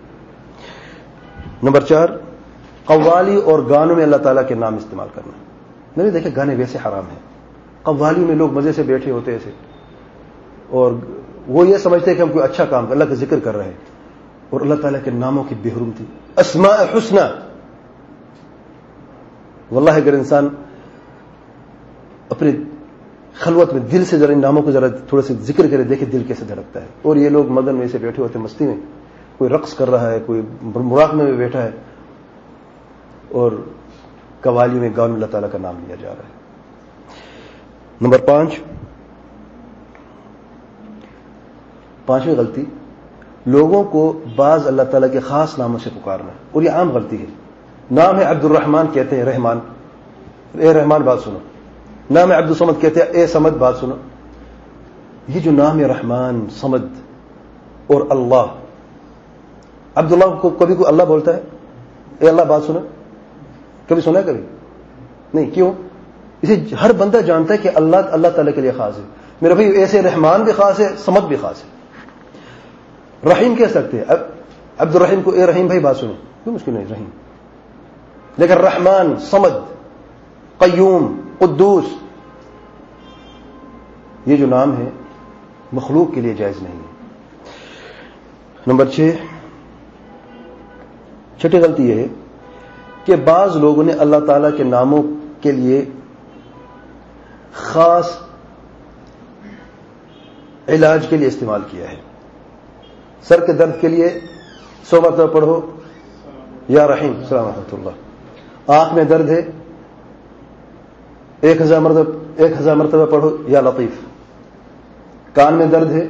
نمبر چار, قوالی اور گانوں میں اللہ تعالیٰ کے نام استعمال کرنا. نہیں دیکھیں گانے ویسے حرام ہیں. قوالی میں لوگ مزے سے بیٹھے ہوتے ایسے, اور وہ یہ سمجھتے ہیں کہ ہم کوئی اچھا کام اللہ کا ذکر کر رہے ہیں, اور اللہ تعالیٰ کے ناموں کی بے حرمتی, اسماء حسنہ. واللہ اگر انسان اپنے خلوت میں دل سے ذرا ان ناموں کو ذرا تھوڑا سے ذکر کرے, دیکھے دل کیسے دھڑکتا ہے. اور یہ لوگ مدن میں سے بیٹھے ہوتے, مستی میں, کوئی رقص کر رہا ہے, کوئی مراقبے میں بیٹھا ہے, اور قوالی میں گاؤں میں اللہ تعالیٰ کا نام لیا جا رہا ہے. نمبر پانچ, پانچویں غلطی, لوگوں کو بعض اللہ تعالیٰ کے خاص ناموں سے پکارنا, اور یہ عام غلطی ہے. نام ہے عبد الرحمن, کہتے ہیں رحمان, اے رحمان بات سنو. نام ہے عبد الصمد, کہتے ہیں اے صمد بات سنو. یہ جو نام ہے رحمان, صمد اور اللہ, عبداللہ کو کبھی کوئی اللہ بولتا ہے اے اللہ بات سنو؟ کبھی سنا ہے؟ کبھی نہیں. کیوں؟ اسے ہر بندہ جانتا ہے کہ اللہ اللہ تعالیٰ کے لیے خاص ہے. میرا بھائی ایسے رحمان بھی خاص ہے, صمد بھی خاص ہے. رحیم کہہ سکتے ہیں عبد الرحیم کو, اے رحیم بھائی بات سنو, کیوں مشکل نہیں رحیم. لیکن رحمان, صمد, قیوم, قدوس, یہ جو نام ہے مخلوق کے لیے جائز نہیں ہے. نمبر چھ, چھٹی غلطی یہ ہے کہ بعض لوگوں نے اللہ تعالیٰ کے ناموں کے لیے خاص علاج کے لیے استعمال کیا ہے. سر کے درد کے لیے سو مرتبہ پڑھو یا رحیم السلام ورحمۃ اللہ. آنکھ میں درد ہے, ایک ہزار مرتبہ ایک ہزار مرتبہ پڑھو یا لطیف. کان میں درد ہے,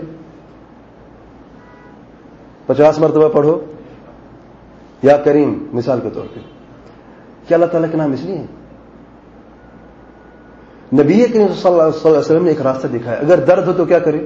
پچاس مرتبہ پڑھو یا کریم, مثال کے طور پہ. کیا اللہ تعالیٰ کے نام اس لیے ہے؟ نبی کریم صلی اللہ علیہ وسلم نے ایک راستہ دکھایا. اگر درد ہو تو کیا کرے؟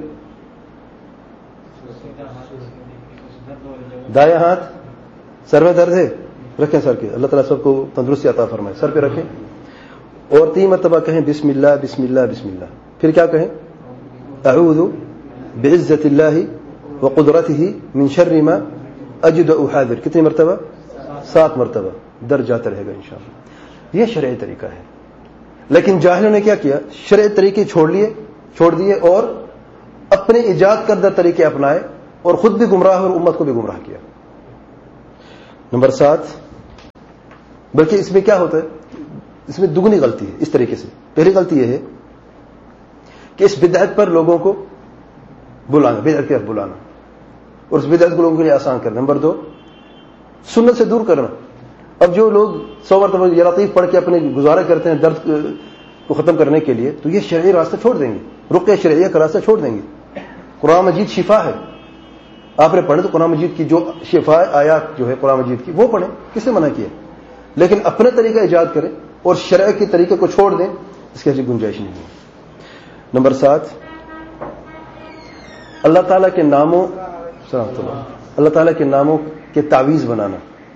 دایاں ہاتھ, سر میں درد ہے رکھیں سر کے, اللہ تعالیٰ سب کو تندرستی عطا فرمائے, سر پہ رکھیں اور تین مرتبہ کہیں بسم اللہ بسم اللہ بسم اللہ. پھر کیا کہیں؟ اعوذ بعزت اللہ وقدرتہ من شر ما اجد واحاذر. کتنی مرتبہ؟ سات مرتبہ. درد جاتا رہے گا انشاءاللہ. یہ شرعی طریقہ ہے. لیکن جاہلوں نے کیا کیا؟ شرعی طریقے چھوڑ لیے چھوڑ دیے اور اپنے ایجاد کردہ طریقے اپنائے, اور خود بھی گمراہ اور امت کو بھی گمراہ کیا. نمبر سات، بلکہ اس میں کیا ہوتا ہے، اس میں دگنی غلطی ہے اس طریقے سے. پہلی غلطی یہ ہے کہ اس بدعت پر لوگوں کو بلانا، بدعت کی طرف بلانا اور اس بدعت کو لوگوں کے لیے آسان کرنا. نمبر دو، سنت سے دور کرنا. اب جو لوگ سو مرتبہ یا لطیف پڑھ کے اپنے گزارے کرتے ہیں درد کو ختم کرنے کے لیے، تو یہ شرعی راستہ چھوڑ دیں گے، رقیہ شرعیہ کا راستہ چھوڑ دیں گے. قرآن مجید شفا ہے، آپ نے پڑھے تو قرآن مجید کی جو شفا آیات جو ہے قرآن مجید کی وہ پڑھیں، کس نے منع کیا؟ لیکن اپنے طریقہ ایجاد کریں اور شرع کے طریقے کو چھوڑ دیں، اس کی ایسی گنجائش نہیں ہے. نمبر سات، اللہ تعالیٰ کے ناموں اللہ تعالیٰ کے ناموں کے تعویذ بنانا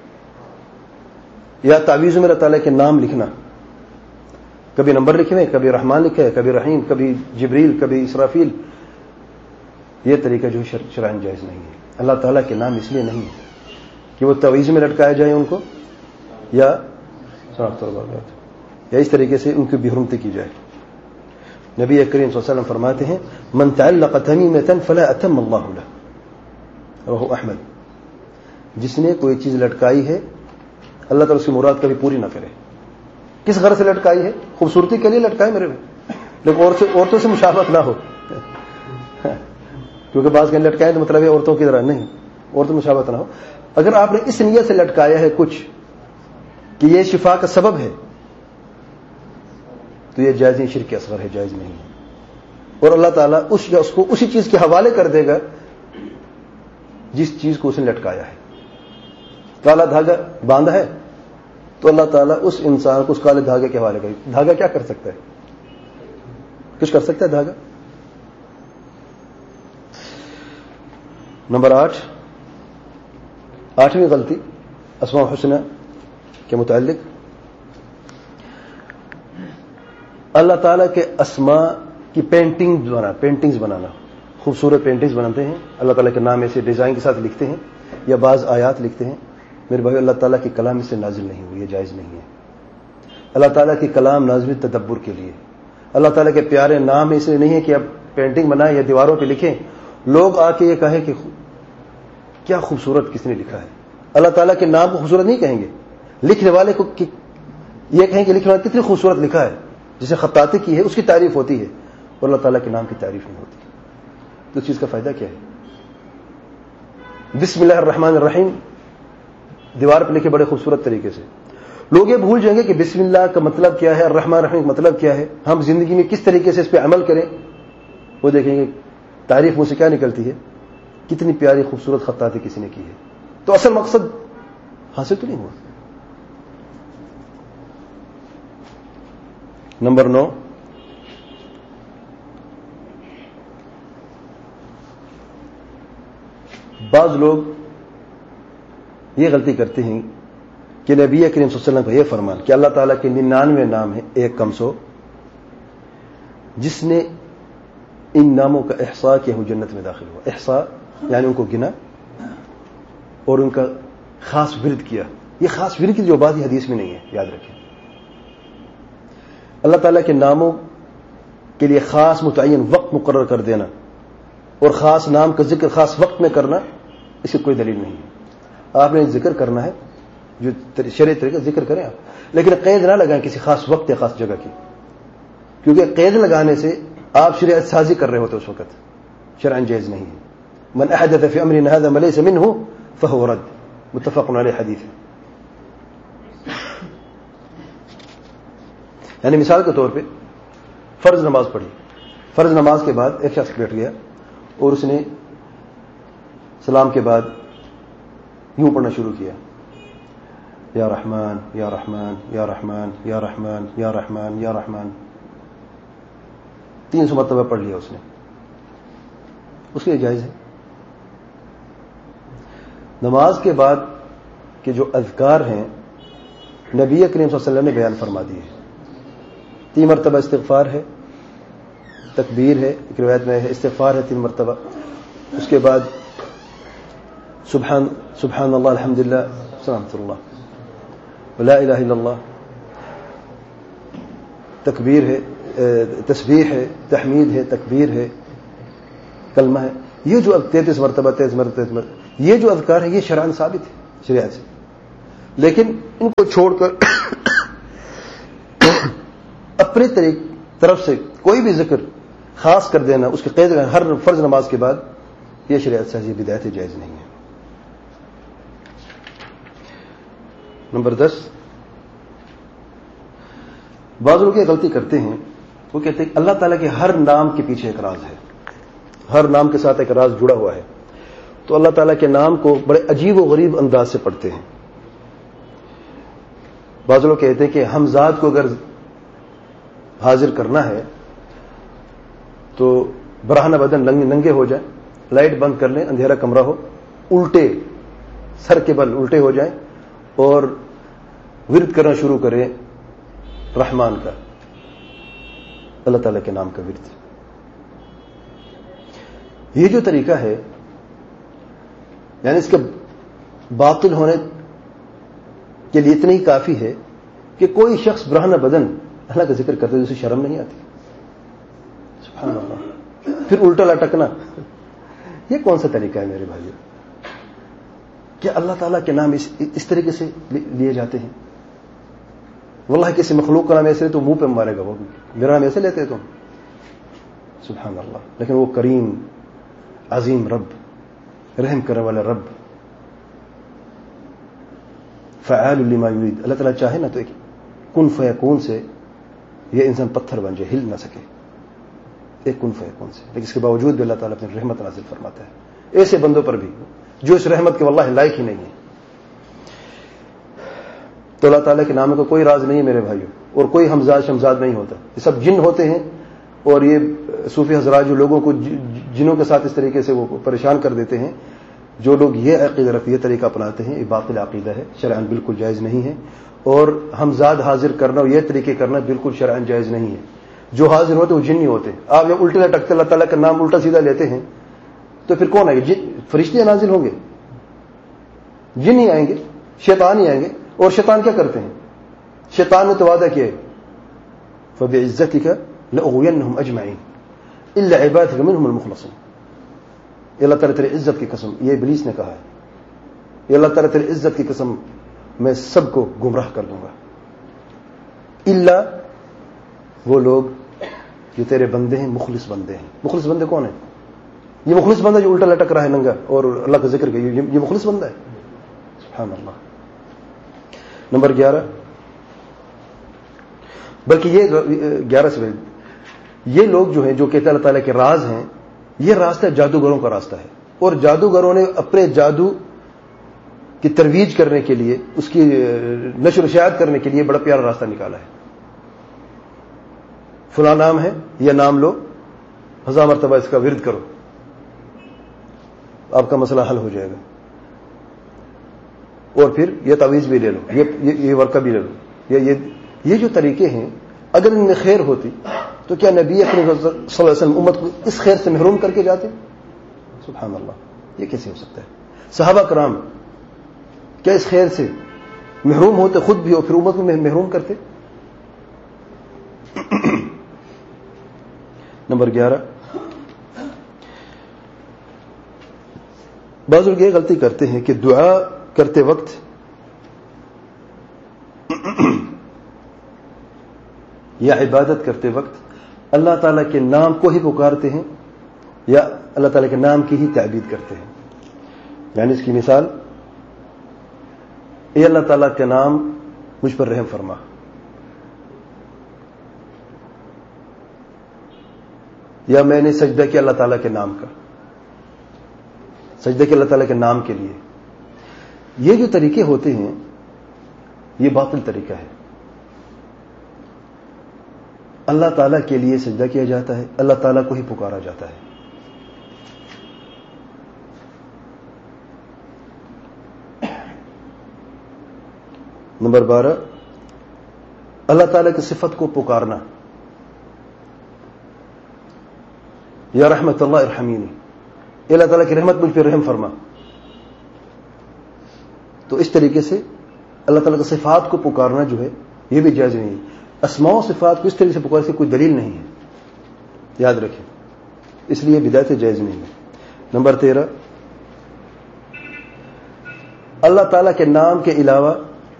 یا تعویذ میں اللہ تعالیٰ کے نام لکھنا. کبھی نمبر لکھے ہوئے، کبھی رحمان لکھے ہے، کبھی رحیم، کبھی جبریل، کبھی اسرافیل. یہ طریقہ جو ہے شرعاً جائز نہیں ہے. اللہ تعالیٰ کے نام اس لیے نہیں ہے کہ وہ تعویذ میں لٹکائے جائیں ان کو، یا یا اس طریقے سے ان کی بے حرمتی کی جائے. نبی کریم صلی اللہ علیہ وسلم فرماتے ہیں من تعلق تمیمۃ فلا اتم اللہ لہ، رواه احمد. جس نے کوئی چیز لٹکائی ہے اللہ تعالیٰ اس کی مراد کبھی پوری نہ کرے. کس غرض سے لٹکائی ہے؟ خوبصورتی کے لیے لٹکائے میرے میں، لیکن عورتوں سے مشابہت نہ ہو. کیونکہ بعض کہیں لٹکائے تو مطلب ہے عورتوں کی طرح نہیں، عورتوں میں مشابہت نہ ہو. اگر آپ نے اس نیت سے لٹکایا ہے کچھ کہ یہ شفا کا سبب ہے تو یہ جائز نہیں، شرک اصغر ہے، جائز نہیں ہے. اور اللہ تعالیٰ اس یا اس کو اسی چیز کے حوالے کر دے گا جس چیز کو اس نے لٹکایا ہے. کالا دھاگا باندھا ہے تو اللہ تعالیٰ اس انسان کو اس کالے دھاگے کے حوالے کرے. دھاگا کیا کر سکتا ہے؟ کچھ کر سکتا ہے دھاگا؟ نمبر آٹھ، آٹھویں غلطی اسماء الحسنى کے متعلق. اللہ تعالیٰ کے اسماء کی پینٹنگ بنانا، پینٹنگز بنانا، خوبصورت پینٹنگز بناتے ہیں، اللہ تعالیٰ کے نام ایسے ڈیزائن کے ساتھ لکھتے ہیں یا بعض آیات لکھتے ہیں. میرے بھائی، اللہ تعالیٰ کی کلام اس سے نازل نہیں ہوئی، یہ جائز نہیں ہے. اللہ تعالیٰ کی کلام نازل تدبر کے لیے. اللہ تعالیٰ کے پیارے نام اس لیے نہیں ہے کہ اب پینٹنگ بنائیں یا دیواروں پہ لکھیں، لوگ آ کے یہ کہیں کہ کیا خوبصورت کس نے لکھا ہے. اللہ تعالیٰ کے نام کو خوبصورت نہیں کہیں گے، لکھنے والے کو یہ کہیں کہ لکھنے والے کتنی خوبصورت لکھا ہے، جسے خطاطی کی ہے اس کی تعریف ہوتی ہے اور اللہ تعالیٰ کے نام کی تعریف نہیں ہوتی. تو اس چیز کا فائدہ کیا ہے؟ بسم اللہ الرحمن الرحیم دیوار پہ لکھے بڑے خوبصورت طریقے سے. لوگ یہ بھول جائیں گے کہ بسم اللہ کا مطلب کیا ہے، الرحمن الرحیم کا مطلب کیا ہے. ہم زندگی میں کس طریقے سے اس پہ عمل کریں وہ دیکھیں گے. تعریف مجھ سے کیا نکلتی ہے، کتنی پیاری خوبصورت خطاطی کسی نے کی ہے. تو اصل مقصد حاصل تو نہیں ہوا. نمبر نو، بعض لوگ یہ غلطی کرتے ہیں کہ نبی کریم صلی اللہ علیہ وسلم کا یہ فرمان کہ اللہ تعالیٰ کے ننانوے نام ہیں ایک کم سو، جس نے ان ناموں کا احصاء کیا وہ جنت میں داخل ہوا. احصاء یعنی ان کو گنا اور ان کا خاص ورد کیا. یہ خاص ورد کی جو بات یہ حدیث میں نہیں ہے، یاد رکھیں. اللہ تعالیٰ کے ناموں کے لیے خاص متعین وقت مقرر کر دینا اور خاص نام کا ذکر خاص وقت میں کرنا، اس کی کوئی دلیل نہیں ہے. آپ نے ذکر کرنا ہے جو شرعی طریقے ذکر کریں آپ، لیکن قید نہ لگائیں کسی خاص وقت یا خاص جگہ کی، کیونکہ قید لگانے سے آپ شریعت سازی کر رہے ہوتے اس وقت، شرعاً جائز نہیں ہے. من احدث في امرنا هذا ما ليس منه فهو رد، متفق علیہ حدیث. یعنی مثال کے طور پہ فرض نماز پڑھی، فرض نماز کے بعد ایک شخص بیٹھ گیا اور اس نے سلام کے بعد یوں پڑھنا شروع کیا، یا رحمان یا رحمان یا رحمان یا رحمان یا رحمان یا رحمان. تین سو مرتبہ پڑھ لیا اس نے، اس کے لیے جائز ہے. نماز کے بعد کے جو اذکار ہیں نبی کریم صلی اللہ علیہ وسلم نے بیان فرما دیے. تین مرتبہ استغفار ہے، تکبیر ہے، ایک روایت میں ہے استغفار ہے تین مرتبہ. اس کے بعد سبحان سبحان اللہ الحمدللہ سبحان اللہ لا الہ الا اللہ، تکبیر ہے، تسبیح ہے، تحمید ہے، تکبیر ہے، کلمہ ہے. یہ جو تینتیس مرتبہ تیز مرتبہ یہ جو اذکار ہے یہ شرعاً ثابت ہے شریعت سے. لیکن ان کو چھوڑ کر اپنے طرف سے کوئی بھی ذکر خاص کر دینا، اس کے قید ہر فرض نماز کے بعد، یہ شریعت سے بدعت جائز نہیں ہے. نمبر دس، بعض لوگ یہ غلطی کرتے ہیں، وہ کہتے ہیں کہ اللہ تعالیٰ کے ہر نام کے پیچھے ایک راز ہے، ہر نام کے ساتھ ایک راز جڑا ہوا ہے، تو اللہ تعالیٰ کے نام کو بڑے عجیب و غریب انداز سے پڑھتے ہیں. بعض لوگ کہتے ہیں کہ حمزات کو اگر حاضر کرنا ہے تو برہنہ بدن ننگے ہو جائیں، لائٹ بند کر لیں، اندھیرا کمرہ ہو، الٹے سر کے بل الٹے ہو جائیں اور ورد کرنا شروع کریں رحمان کا، اللہ تعالیٰ کے نام کا ورد. یہ جو طریقہ ہے، یعنی اس کے باطل ہونے کے لیے اتنا ہی کافی ہے کہ کوئی شخص برہنہ بدن اللہ کا ذکر کرتے اسے شرم نہیں آتی. سبحان اللہ. پھر الٹا لٹکنا، یہ کون سا طریقہ ہے میرے بھائیو؟ کیا اللہ تعالیٰ کے نام اس, اس طریقے سے لیے جاتے ہیں؟ واللہ کسی مخلوق کا نام ایسے تو منہ پہ مارے گا، وہ میرا نام ایسے لیتے تم؟ سبحان اللہ. لیکن وہ کریم عظیم رب، رحم کرنے والا رب، فعال لما یرید، اللہ تعالیٰ چاہے نا تو ایک کن فیکون سے یہ انسان پتھر بن جائے، ہل نہ سکے، ایک کن فیکون سے. لیکن اس کے باوجود بھی اللہ تعالیٰ اپنی رحمت نازل فرماتا ہے ایسے بندوں پر بھی جو اس رحمت کے واللہ لائق ہی نہیں ہے. تو اللہ تعالیٰ کے نام کا کوئی راز نہیں ہے میرے بھائیوں، اور کوئی حمزاد شمزاد نہیں ہوتا، یہ سب جن ہوتے ہیں. اور یہ صوفی حضرات جو لوگوں کو جنوں کے ساتھ اس طریقے سے وہ پریشان کر دیتے ہیں، جو لوگ یہ عقیدہ رفع یہ طریقہ اپناتے ہیں، یہ باطل عقیدہ ہے، شرعاً بالکل جائز نہیں ہے. اور حمزاد حاضر کرنا اور یہ طریقے کرنا بالکل شرعاً جائز نہیں ہے. جو حاضر ہوتے وہ جن نہیں ہوتے. آپ جب الٹے لٹکتے اللہ تعالیٰ کا نام الٹا سیدھا لیتے ہیں تو پھر کون آئے گا؟ فرشتے نازل ہوں گے؟ جن ہی آئیں گے، شیطان ہی آئیں گے. اور شیطان کیا کرتے ہیں؟ شیطان نے تو وعدہ کیا فَبِعِزَّتِكَ لَأُغْوِيَنَّهُمْ أَجْمَعِينَ إِلَّا عِبَادَكَ مِنْهُمُ الْمُخْلَصِينَ. یہ اللہ تعالیٰ تیری عزت کی قسم، یہ ابلیس نے کہا ہے، یہ اللہ تعالیٰ تیری عزت کی قسم میں سب کو گمراہ کر دوں گا، الا وہ لوگ جو تیرے بندے ہیں، مخلص بندے ہیں. مخلص بندے کون ہیں؟ یہ مخلص بندہ جو الٹا لٹک رہا ہے ننگا اور اللہ کا ذکر کیا، یہ مخلص بندہ ہے. سبحان اللہ. نمبر گیارہ، بلکہ یہ گیارہ سے یہ لوگ جو ہیں جو کہتے ہیں اللہ تعالیٰ کے راز ہیں، یہ راستہ جادوگروں کا راستہ ہے. اور جادوگروں نے اپنے جادو کی ترویج کرنے کے لیے، اس کی نشر و اشاعت کرنے کے لیے بڑا پیارا راستہ نکالا ہے. فلاں نام ہے، یہ نام لو، ہزار مرتبہ اس کا ورد کرو، آپ کا مسئلہ حل ہو جائے گا. اور پھر یہ تعویذ بھی لے لو، یہ یہ ورقہ بھی لے لو. یہ یہ جو طریقے ہیں، اگر ان میں خیر ہوتی تو کیا نبی اکرم صلی اللہ علیہ وسلم امت کو اس خیر سے محروم کر کے جاتے؟ سبحان اللہ. یہ کیسے ہو سکتا ہے؟ صحابہ کرام کیا اس خیر سے محروم ہوتے خود بھی، اور پھر امت کو محروم کرتے؟ نمبر گیارہ، بعض لوگ یہ غلطی کرتے ہیں کہ دعا کرتے وقت یا عبادت کرتے وقت اللہ تعالیٰ کے نام کو ہی پکارتے ہیں یا اللہ تعالیٰ کے نام کی ہی تعبید کرتے ہیں. یعنی اس کی مثال، اے اللہ تعالیٰ کے نام مجھ پر رحم فرما، یا میں نے سجدہ کیا اللہ تعالیٰ کے نام کا، سجدہ کیا اللہ تعالیٰ کے نام کے لیے. یہ جو طریقے ہوتے ہیں یہ باطل طریقہ ہے. اللہ تعالیٰ کے لیے سجدہ کیا جاتا ہے، اللہ تعالیٰ کو ہی پکارا جاتا ہے. نمبر بارہ، اللہ تعالیٰ کی صفت کو پکارنا، یا رحمت اللہ ارحمینی، اللہ تعالیٰ کی رحمت مجھ پہ رحم فرما. تو اس طریقے سے اللہ تعالیٰ کی صفات کو پکارنا جو ہے یہ بھی جائز نہیں ہے. اسماء و صفات کو اس طریقے سے پکارنے سے کوئی دلیل نہیں ہے، یاد رکھیں، اس لیے بدعت جائز نہیں ہے. نمبر تیرہ، اللہ تعالیٰ کے نام کے علاوہ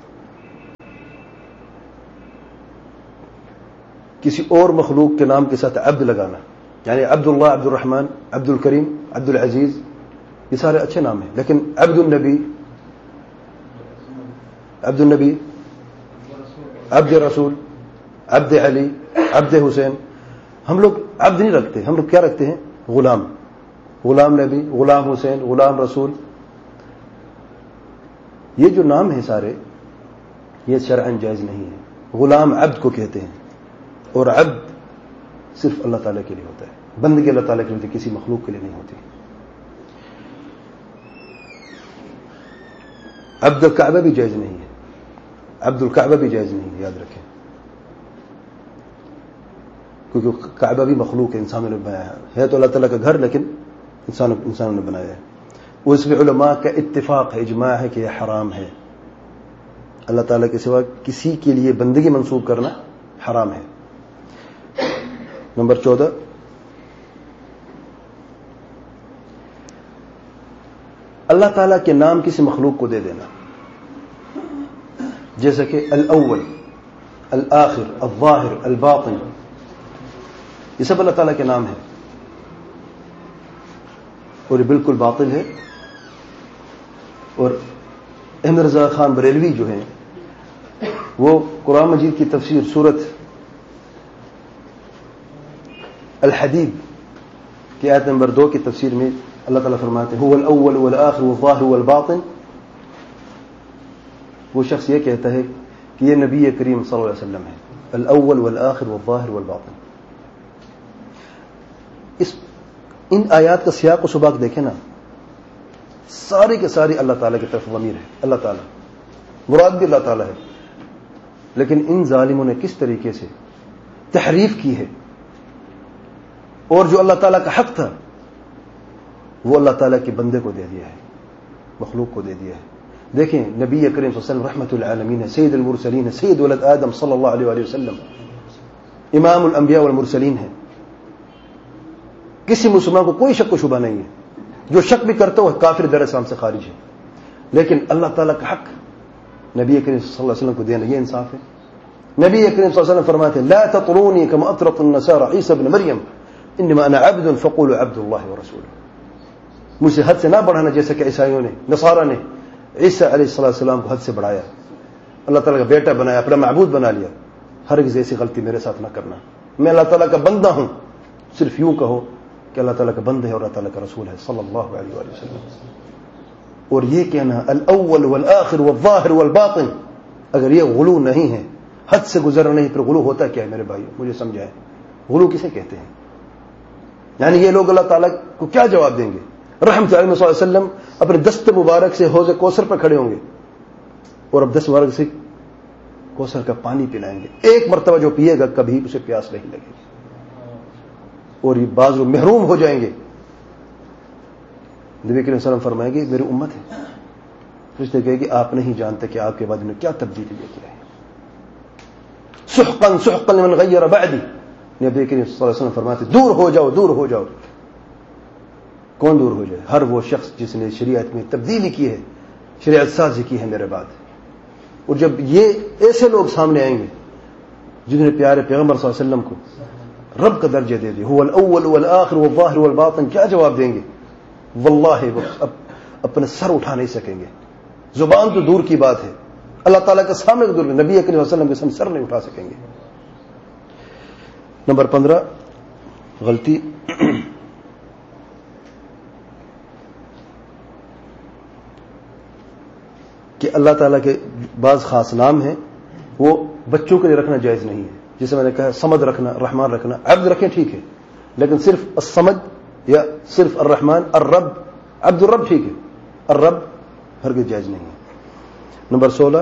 کسی اور مخلوق کے نام کے ساتھ عبد لگانا، یعنی عبداللہ، عبد الرحمن، عبد الکریم، عبد العزیز، یہ سارے اچھے نام ہیں، لیکن عبد النبی، عبد النبی، عبد رسول، عبد علی، عبد حسین، ہم لوگ عبد نہیں رکھتے، ہم لوگ کیا رکھتے ہیں؟ غلام، غلام نبی، غلام حسین، غلام رسول. یہ جو نام ہیں سارے یہ شرعاً جائز نہیں ہے. غلام عبد کو کہتے ہیں، اور عبد صرف اللہ تعالیٰ کے لیے ہوتا ہے، بندگی اللہ تعالیٰ کے لیے ہوتی ہے، کسی مخلوق کے لیے نہیں ہوتی. عبد الکعبہ بھی جائز نہیں ہے، عبد الکعبہ بھی جائز نہیں ہے، یاد رکھیں، کیونکہ کعبہ بھی مخلوق ہے، انسانوں نے بنایا ہے تو اللہ تعالیٰ کا گھر، لیکن انسانوں انسانوں نے بنایا ہے. اس میں علماء کا اتفاق ہے، اجماع ہے کہ یہ حرام ہے. اللہ تعالیٰ کے سوا کسی کے لیے بندگی منسوب کرنا حرام ہے. نمبر چودہ، اللہ تعالیٰ کے نام کسی مخلوق کو دے دینا، جیسا کہ الاول، الآخر، الظاہر، الباطن، یہ سب اللہ تعالیٰ کے نام ہیں، اور یہ بالکل باطل ہے. اور احمد رضا خان بریلوی جو ہیں وہ قرآن مجید کی تفسیر سورت الحدید کی آیت نمبر دو کی تفسیر میں اللہ تعالیٰ فرماتے ہیں هو الاول والآخر والظاہر والباطن. وہ شخص یہ کہتا ہے کہ یہ نبی کریم صلی اللہ علیہ وسلم ہے، الاول والآخر والظاہر والباطن. اس ان آیات کا سیاق و سباق دیکھیں نا، ساری کے ساری اللہ تعالیٰ کی طرف ضمیر ہے، اللہ تعالیٰ، مراد بھی اللہ تعالیٰ ہے. لیکن ان ظالموں نے کس طریقے سے تحریف کی ہے، اور جو اللہ تعالیٰ کا حق تھا وہ اللہ تعالیٰ کے بندے کو دے دیا ہے، مخلوق کو دے دیا ہے. دیکھیں نبی کریم صلی اللہ علیہ وسلم رحمت العالمین ہے، سید المرسلین ہے، سید ولد آدم صلی اللہ علیہ وآلہ وسلم، امام الانبیاء والمرسلین ہے. کسی مسلمان کو کوئی شک و شبہ نہیں ہے، جو شک بھی کرتا وہ کافر در اسلام سے خارج ہے. لیکن اللہ تعالیٰ کا حق نبی کریم صلی اللہ علیہ وسلم کو دینا یہ انصاف ہے. نبی کریم صلی اللہ علیہ وسلم فرماتے ہیں لا تطرونی كما اطرت النصارى عیسی ابن مریم انما انا عبد فقولوا عبد اللہ ورسولہ. مجھ سے حد سے نہ بڑھانا جیسا کہ عیسائیوں نے، نصارہ نے عیسیٰ علیہ السلام کو حد سے بڑھایا، اللہ تعالیٰ کا بیٹا بنایا، اپنا معبود بنا لیا. ہرگز ایسی غلطی میرے ساتھ نہ کرنا، میں اللہ تعالیٰ کا بندہ ہوں. صرف یوں کہو کہ اللہ تعالیٰ کا بندہ ہے اور اللہ تعالیٰ کا رسول ہے صلی اللہ علیہ وآلہ وسلم. اور یہ کہنا الاول والآخر والظاہر والباطن، اگر یہ غلو نہیں ہے، حد سے گزرنا نہیں، پھر غلو ہوتا کیا ہے میرے بھائیو؟ مجھے سمجھائیں، غلو کسے کہتے ہیں؟ یعنی یہ لوگ اللہ تعالیٰ کو کیا جواب دیں گے؟ رحمت اللہ صلی اللہ علیہ وسلم اپنے دست مبارک سے حوض کوثر پر کھڑے ہوں گے اور اب دست مبارک سے کوثر کا پانی پلائیں گے. ایک مرتبہ جو پیے گا کبھی اسے پیاس نہیں لگے گی، اور یہ بعض لوگ محروم ہو جائیں گے. نبی کریم صلی اللہ علیہ وسلم فرمائیں گے میری امت ہے، فرشتے کہے گی آپ نہیں جانتے کہ آپ کے بعد انہیں کیا تبدیلی لے کے آئے. سحقا سحقا لمن غیر بعدی، نبی کریم صلی اللہ علیہ وسلم فرماتے دور ہو جاؤ، دور ہو جاؤ. کون دور ہو جائے؟ ہر وہ شخص جس نے شریعت میں تبدیلی کی ہے، شریعت سازی کی ہے میرے بعد. اور جب یہ ایسے لوگ سامنے آئیں گے جنہوں نے پیارے پیغمبر صلی اللہ علیہ وسلم کو رب کا درجہ دے دیا، هو الاول والآخر والظاہر والباطن، کیا جواب دیں گے؟ واللہ وہ اپنے سر اٹھا نہیں سکیں گے. زبان تو دور کی بات ہے، اللہ تعالیٰ کے سامنے دور، نبی کریم صلی اللہ علیہ وسلم کے سامنے سر نہیں اٹھا سکیں گے. نمبر پندرہ غلطی، کہ اللہ تعالیٰ کے بعض خاص نام ہیں وہ بچوں کے لیے رکھنا جائز نہیں ہے. جسے میں نے کہا سمد رکھنا، رحمان رکھنا، عبد رکھیں ٹھیک ہے، لیکن صرف الصمد یا صرف الرحمان، الرب، عبد الرب ٹھیک ہے، الرب ہرگز جائز نہیں ہے. نمبر سولہ،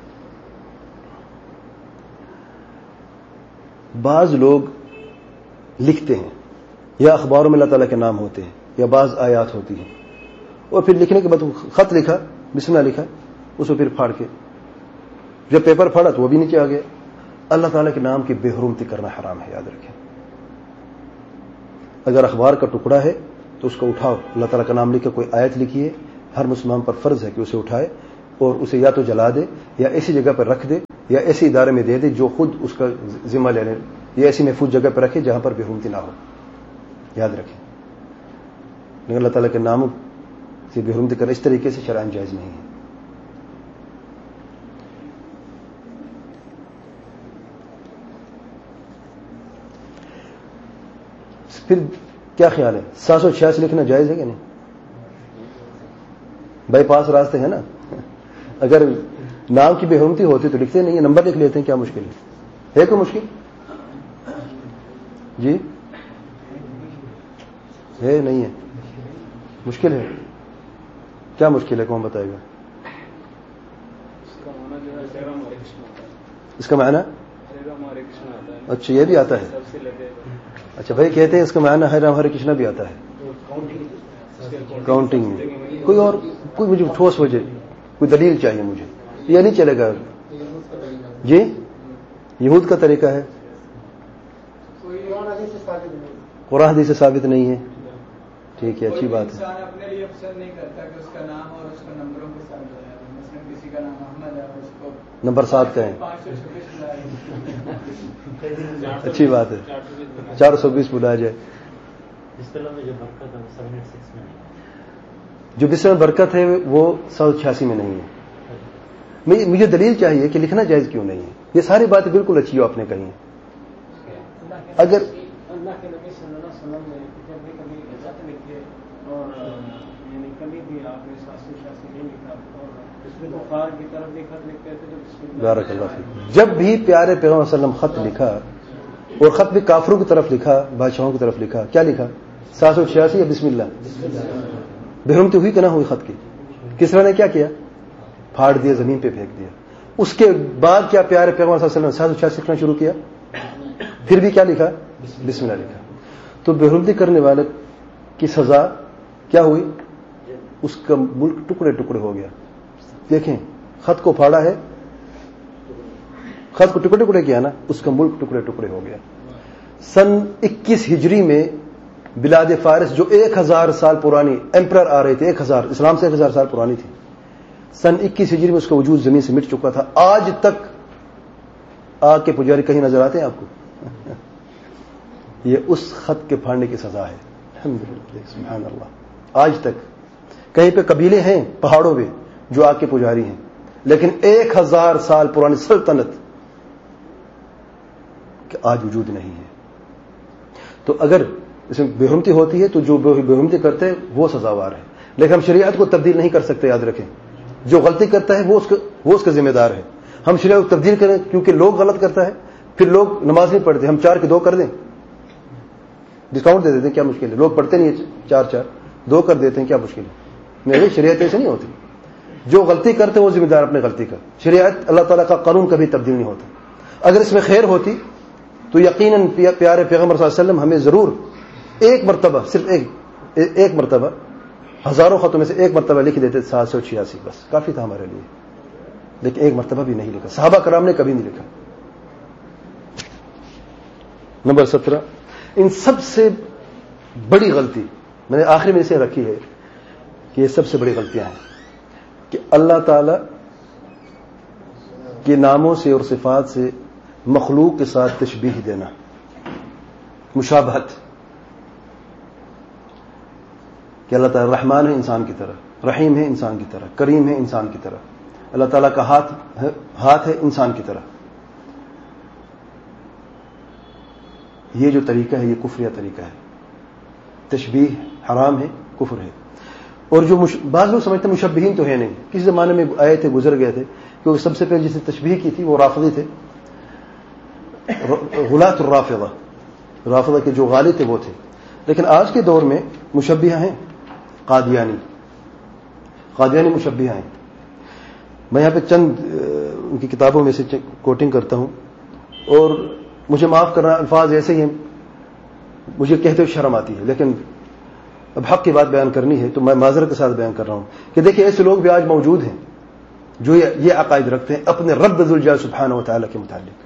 بعض لوگ لکھتے ہیں یا اخباروں میں اللہ تعالیٰ کے نام ہوتے ہیں یا بعض آیات ہوتی ہیں، اور پھر لکھنے کے بعد خط لکھا، بسم اللہ لکھا، اس کو پھر پھاڑ کے جب پیپر پھاڑا تو وہ بھی نیچے آ گیا. اللہ تعالیٰ کے نام کی بے حرمتی کرنا حرام ہے، یاد رکھیں. اگر اخبار کا ٹکڑا ہے تو اس کو اٹھاؤ، اللہ تعالیٰ کا نام لکھ کے کوئی آیت لکھی ہے، ہر مسلمان پر فرض ہے کہ اسے اٹھائے اور اسے یا تو جلا دے یا ایسی جگہ پر رکھ دے یا ایسے ادارے میں دے دے جو خود اس کا ذمہ لے لے، یا ایسی محفوظ جگہ پہ رکھے جہاں پر بے حرمتی نہ ہو، یاد رکھیں. لیکن اللہ تعالیٰ کے ناموں سے بے حرمتی کرنا اس طریقے سے شرعاً جائز نہیں ہے. پھر کیا خیال ہے، سات سو چھیاسی لکھنا جائز ہے کہ نہیں؟ بائی پاس راستے ہیں نا. اگر نام کی بے حرمتی ہوتی تو لکھتے نہیں، نمبر لکھ لیتے ہیں، کیا مشکل ہے؟ ہے کوئی مشکل؟ جی ہے نہیں ہے؟ مشکل ہے؟ کیا مشکل ہے، کون بتائے گا؟ اس کا معنی اچھا یہ بھی آتا ہے. اچھا بھائی کہتے ہیں اس کا معنی ہے رام ہرے کرشنا بھی آتا ہے کاؤنٹنگ میں. کوئی اور کوئی مجھے ٹھوس وجہ، کوئی دلیل چاہیے مجھے، یہ نہیں چلے گا. جی یہود کا طریقہ ہے، قرآن حدیث سے ثابت نہیں ہے. ٹھیک ہے، اچھی بات ہے. اپنے لیے پسند نہیں کرتا کہ اس کا نام اور اس کا نمبروں کے ساتھ جو ہے، مثلا کسی کا نام احمد ہے اور اس کو نمبر سات کا ہے. اچھی بات ہے، چار سو بیس بلایا جائے. جو بسم میں برکت ہے وہ سو چھیاسی میں نہیں ہے. مجھے دلیل چاہیے کہ لکھنا جائز کیوں نہیں ہے. یہ ساری باتیں بالکل اچھی آپ نے کہی ہیں. اگر اللہ کے نبی صلی اللہ علیہ وسلم نے جب بھی کبھی عزت لکھی اور یعنی کبھی بھی آپ نے ساسی شاسی نہیں لکھا اور اس میں بخار کی طرف بھی خط لکھتے تھے تو بسم اللہ. بارک اللہ فیک. جب بھی پیارے پیغمبر صلی اللہ علیہ وسلم خط لکھا، اور خط بھی کافروں کی طرف لکھا، بادشاہوں کی طرف لکھا، کیا لکھا؟ سات سو چھیاسی یا بسم اللہ. بے حرمتی ہوئی کہ نہ ہوئی خط کی؟ کسرا نے کیا کیا؟ پھاڑ دیا، زمین پہ پھینک دیا. اس کے بعد کیا پیارے پیغمبر صلی اللہ علیہ وسلم سات سو چھیاسی لکھنا شروع کیا؟ پھر بھی کیا لکھا؟ بسم اللہ لکھا. تو بے حرمتی کرنے والے کی سزا کیا ہوئی؟ اس کا ملک ٹکڑے ٹکڑے ہو گیا. دیکھیں خط کو پھاڑا ہے، خط کو ٹکڑے ٹکڑے کیا نا، اس کا ملک ٹکڑے ٹکڑے ہو گیا. سن اکیس ہجری میں بلاد فارس جو ایک ہزار سال پرانی ایمپرر آ رہے تھے، ایک ہزار اسلام سے ایک ہزار سال پرانی تھی، سن اکیس ہجری میں اس کا وجود زمین سے مٹ چکا تھا. آج تک آگ کے پجاری کہیں نظر آتے ہیں آپ کو؟ یہ اس خط کے پھاڑنے کی سزا ہے. الحمدللہ سبحان اللہ. آج تک کہیں پہ قبیلے ہیں پہاڑوں پہ جو آگ کے پجاری ہیں، لیکن ایک ہزار سال پرانی سلطنت کہ آج وجود نہیں ہے. تو اگر اس میں بے حرمتی ہوتی ہے تو جو بے حرمتی کرتے ہیں وہ سزاوار ہے، لیکن ہم شریعت کو تبدیل نہیں کر سکتے. یاد رکھیں، جو غلطی کرتا ہے وہ اس کا وہ اس کا ذمہ دار ہے. ہم شریعت کو تبدیل کریں کیونکہ لوگ غلط کرتا ہے، پھر لوگ نماز نہیں پڑھتے، ہم چار کے دو کر دیں، ڈسکاؤنٹ دے دیتے ہیں، کیا مشکل ہے؟ لوگ پڑھتے نہیں چار چار دو کر دیتے ہیں، کیا مشکل ہے؟ نہیں، شریعت ایسے نہیں ہوتی. جو غلطی کرتے وہ ذمہ دار اپنی غلطی کا. شریعت اللہ تعالیٰ کا قانون کبھی تبدیل نہیں ہوتا. اگر اس میں خیر ہوتی تو یقیناً پیارے پیغمبر صلی اللہ علیہ وسلم ہمیں ضرور ایک مرتبہ، صرف ایک ایک مرتبہ، ہزاروں خطوں میں سے ایک مرتبہ لکھ دیتے سات سو چھیاسی، بس کافی تھا ہمارے لیے. لیکن ایک مرتبہ بھی نہیں لکھا. صحابہ کرام نے کبھی نہیں لکھا. نمبر سترہ، ان سب سے بڑی غلطی میں نے آخری میں اسے رکھی ہے کہ یہ سب سے بڑی غلطیاں ہیں کہ اللہ تعالی کے ناموں سے اور صفات سے مخلوق کے ساتھ تشبیہ دینا، مشابہت. کہ اللہ تعالی رحمان ہے انسان کی طرح، رحیم ہے انسان کی طرح، کریم ہے انسان کی طرح. اللہ تعالیٰ کا ہاتھ ہے ہاتھ ہے انسان کی طرح. یہ جو طریقہ ہے یہ کفریہ طریقہ ہے. تشبیہ حرام ہے، کفر ہے. اور جو مش... بعض لوگ سمجھتے ہیں مشبہین تو ہے نہیں. کسی زمانے میں آئے تھے، گزر گئے تھے، کیونکہ سب سے پہلے جس نے تشبیہ کی تھی وہ رافضی تھے، غلاۃ الرافضہ. رافضہ کے جو غالی تھے وہ تھے. لیکن آج کے دور میں مشبہہ ہیں قادیانی. قادیانی مشبہہ ہیں. میں یہاں پہ چند ان کی کتابوں میں سے کوٹنگ کرتا ہوں، اور مجھے معاف کرنا، الفاظ ایسے ہی ہیں مجھے کہتے ہوئے شرم آتی ہے، لیکن اب حق کی بات بیان کرنی ہے تو میں معذرت کے ساتھ بیان کر رہا ہوں کہ دیکھیں ایسے لوگ بھی آج موجود ہیں جو یہ عقائد رکھتے ہیں اپنے رب ذوالجلال سبحانہ و تعالی کے متعلق.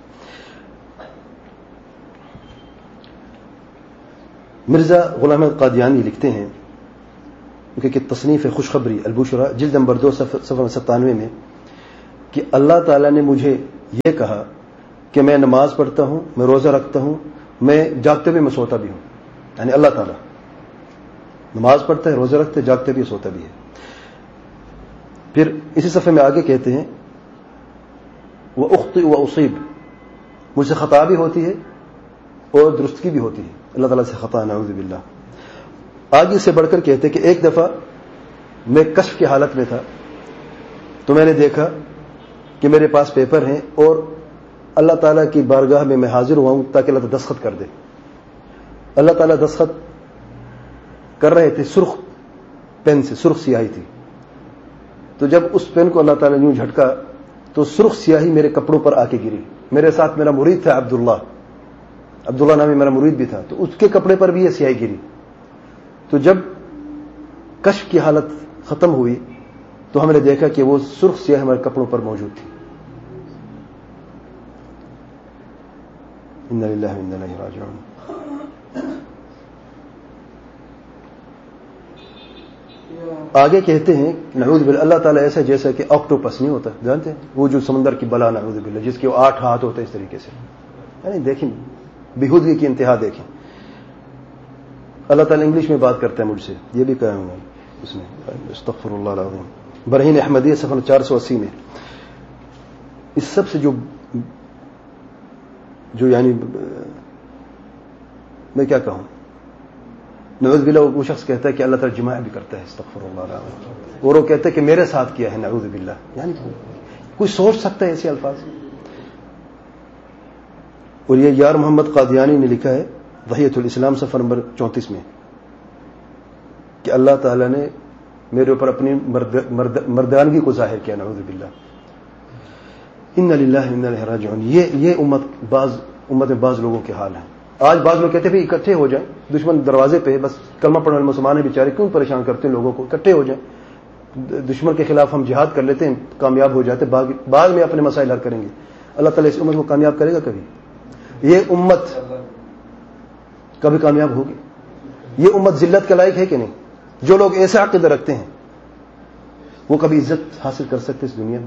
مرزا غلام احمد قادیانی لکھتے ہیں ان کی تصنیف خوشخبری البشرا جلد نمبر دو صفحہ ستانوے میں کہ اللہ تعالیٰ نے مجھے یہ کہا کہ میں نماز پڑھتا ہوں، میں روزہ رکھتا ہوں، میں جاگتے ہوئے میں سوتا بھی ہوں. یعنی اللہ تعالیٰ نماز پڑھتا ہے، روزہ رکھتا ہے، جاگتے بھی سوتا بھی ہے. پھر اسی صفحے میں آگے کہتے ہیں وَأُخْطِئُ وَأُصِيبُ، مجھ سے خطا بھی ہوتی ہے اور درستگی بھی ہوتی ہے. اللہ تعالیٰ سے خطا، نعوذ باللہ. آگے سے بڑھ کر کہتے کہ ایک دفعہ میں کشف کی حالت میں تھا تو میں نے دیکھا کہ میرے پاس پیپر ہیں اور اللہ تعالیٰ کی بارگاہ میں میں حاضر ہوا ہوں تاکہ اللہ تعالیٰ دستخط کر دے. اللہ تعالیٰ دستخط کر رہے تھے سرخ پین سے، سرخ سیاہی تھی. تو جب اس پین کو اللہ تعالیٰ نے یوں جھٹکا تو سرخ سیاہی میرے کپڑوں پر آ کے گری. میرے ساتھ میرا مرید تھا عبداللہ، عبداللہ نامی میرا مرید بھی تھا، تو اس کے کپڑے پر بھی یہ سیاہی گری. تو جب کشف کی حالت ختم ہوئی تو ہم نے دیکھا کہ وہ سرخ سیاہی ہمارے کپڑوں پر موجود تھی. انا للہ و انا الیہ راجعون. آگے کہتے ہیں نعوذ باللہ، اللہ تعالیٰ ایسا جیسا کہ آکٹوپس نہیں ہوتا، جانتے ہیں وہ جو سمندر کی بلا، نعوذ باللہ، جس کے وہ آٹھ ہاتھ ہوتے ہیں اس طریقے سے. یعنی دیکھیں بےہودگی کی انتہا دیکھیں. اللہ تعالیٰ انگلش میں بات کرتا ہے مجھ سے، یہ بھی کہا ہوں اس میں استغفر اللہ العظیم. برہین احمدیہ صفحہ چار سو اسی میں اس سب سے جو جو یعنی میں کیا کہوں، نعوذ باللہ، وہ شخص کہتا ہے کہ اللہ تعالیٰ جماع بھی کرتا ہے، استغفر اللہ العظیم. اور وہ کہتا ہے کہ میرے ساتھ کیا ہے، نعوذ باللہ. یعنی کوئی سوچ سکتا ہے ایسے الفاظ؟ اور یہ یار محمد قادیانی نے لکھا ہے وحیۃ الاسلام صفحہ نمبر چونتیس میں کہ اللہ تعالیٰ نے میرے اوپر اپنی مرد مرد مردانگی کو ظاہر کیا، نعوذ باللہ. انا للہ و انا الیہ راجعون. یہ یہ امت بعض امت میں بعض لوگوں کے حال ہیں. آج بعض لوگ کہتے ہیں بھائی اکٹھے ہو جائیں، دشمن دروازے پہ، بس کلمہ پڑھنے والے مسلمان ہیں بیچارے، کیوں پریشان کرتے ہیں لوگوں کو، اکٹھے ہو جائیں، دشمن کے خلاف ہم جہاد کر لیتے ہیں، کامیاب ہو جاتے، بعد میں اپنے مسائل حل کریں گے. اللہ تعالیٰ اس امت کو کامیاب کرے گا کبھی؟ یہ امت کبھی کامیاب ہوگی؟ یہ امت ذلت کے لائق ہے کہ نہیں؟ جو لوگ ایسے عقیدہ رکھتے ہیں وہ کبھی عزت حاصل کر سکتے اس دنیا میں؟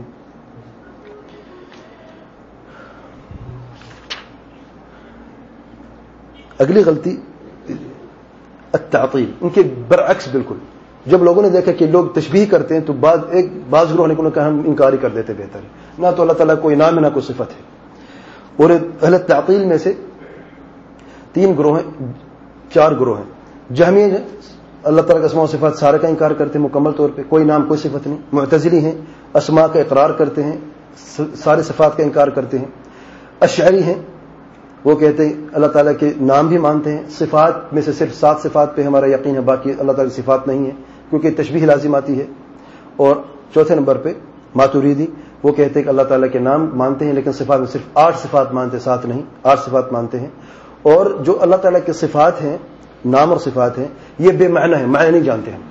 اگلی غلطی التعطیل، ان کے برعکس بالکل. جب لوگوں نے دیکھا کہ لوگ تشبیہ کرتے ہیں تو بعض ایک بعض گروہ نے کہا ہم انکاری کر دیتے، بہتر ہے، نہ تو اللہ تعالیٰ کوئی نام ہے نہ کوئی صفت ہے. اور اہل تعطیل میں سے تین گروہ ہیں، چار گروہ ہیں. جہمیہ ہیں، اللہ تعالیٰ کا اسماء و صفات سارے کا انکار کرتے ہیں مکمل طور پہ، کوئی نام کوئی صفت نہیں. معتزلی ہیں، اسماء کا اقرار کرتے ہیں، سارے صفات کا انکار کرتے ہیں. اشعری ہیں، وہ کہتے ہیں اللہ تعالیٰ کے نام بھی مانتے ہیں، صفات میں سے صرف سات صفات پہ ہمارا یقین ہے، باقی اللہ تعالیٰ کی صفات نہیں ہے کیونکہ تشبیہ لازم آتی ہے. اور چوتھے نمبر پہ ماتوریدی، وہ کہتے ہیں کہ اللہ تعالیٰ کے نام مانتے ہیں لیکن صفات میں صرف آٹھ صفات مانتے ہیں، سات نہیں، آٹھ صفات مانتے ہیں. اور جو اللہ تعالیٰ کے صفات ہیں، نام اور صفات ہیں، یہ بے معنی ہیں، معنی نہیں جانتے ہم.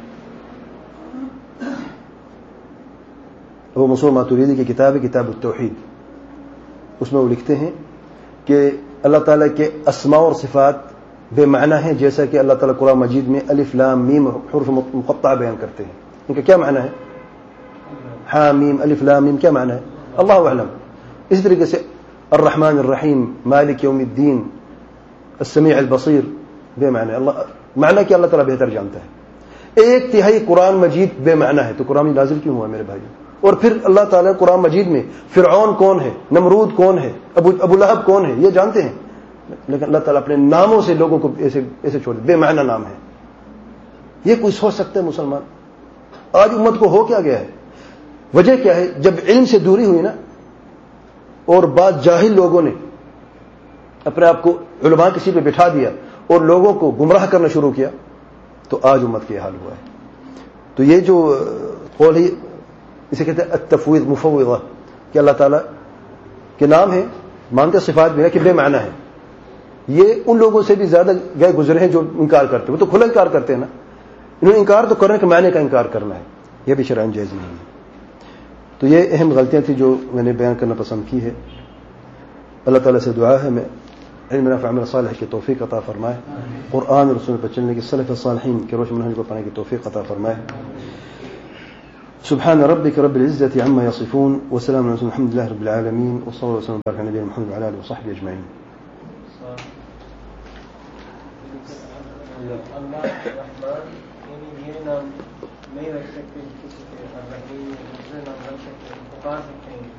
وہ منصور ماتوریدی کی کتاب ہے کتاب التوحید، اس میں وہ لکھتے ہیں کہ اللہ تعالیٰ کے اسماء اور صفات بے معنی ہیں، جیسا کہ اللہ تعالیٰ قرآن مجید میں الف لام میم حروف مقطعہ بیان کرتے ہیں. ان کا کیا معنی ہے؟ ہا میم الف لام میم کیا معنی ہے؟ اللہ اعلم. اسی طریقے سے الرحمن الرحیم، مالک یوم الدین، السمیع البصیر، بے معنی. اللہ معنی کہ اللہ تعالیٰ بہتر جانتا ہے. ایک تہائی قرآن مجید بے معنی ہے تو قرآن نازل کیوں ہوا میرے بھائی؟ اور پھر اللہ تعالیٰ قرآن مجید میں فرعون کون ہے، نمرود کون ہے، ابو ابو لہب کون ہے، یہ جانتے ہیں، لیکن اللہ تعالیٰ اپنے ناموں سے لوگوں کو ایسے ایسے چھوڑ دے، بے معنی نام ہے. یہ کوئی سوچ سکتا ہے مسلمان؟ آج امت کو ہو کیا گیا ہے؟ وجہ کیا ہے؟ جب علم سے دوری ہوئی نا اور بعض جاہل لوگوں نے اپنے آپ کو علماء کسی پہ بٹھا دیا اور لوگوں کو گمراہ کرنا شروع کیا تو آج امت کے حال ہوا ہے. تو یہ جو قول ہے اسے کہتے ہیں التفویض، مفوضہ، کہ اللہ تعالیٰ کے نام ہیں مانتے، صفات بھی ہے کہ بے معنی ہے. یہ ان لوگوں سے بھی زیادہ گئے گزرے ہیں جو انکار کرتے ہیں. وہ تو کھلا انکار کرتے ہیں نا، انہوں نے انکار تو کرنا کہ معنی کا انکار کرنا ہے، یہ بھی شرعاً جائز نہیں ہے. تو یہ اہم غلطیاں تھیں جو میں نے بیان کرنا پسند کی ہے. اللہ تعالیٰ سے دعا ہے میں علم نافع عمل صالح کی توفیق عطا فرمائے، قرآن اور سنت پر چلنے کی سلف صالحین کے روش منہج کو پانے کی توفیق عطا فرمائے. سبحان ربك رب العزة عما يصفون وسلام على الحمد لله رب العالمين وصلى الله وسلم وبارك على نبينا محمد وعلى آله وصحبه أجمعين. اللہ الرحمن یعنی یہ نام نہیں رکھ سکتے کسی کے الرحیم دوسرے نام رکھ سکتے پکار سکتے ہیں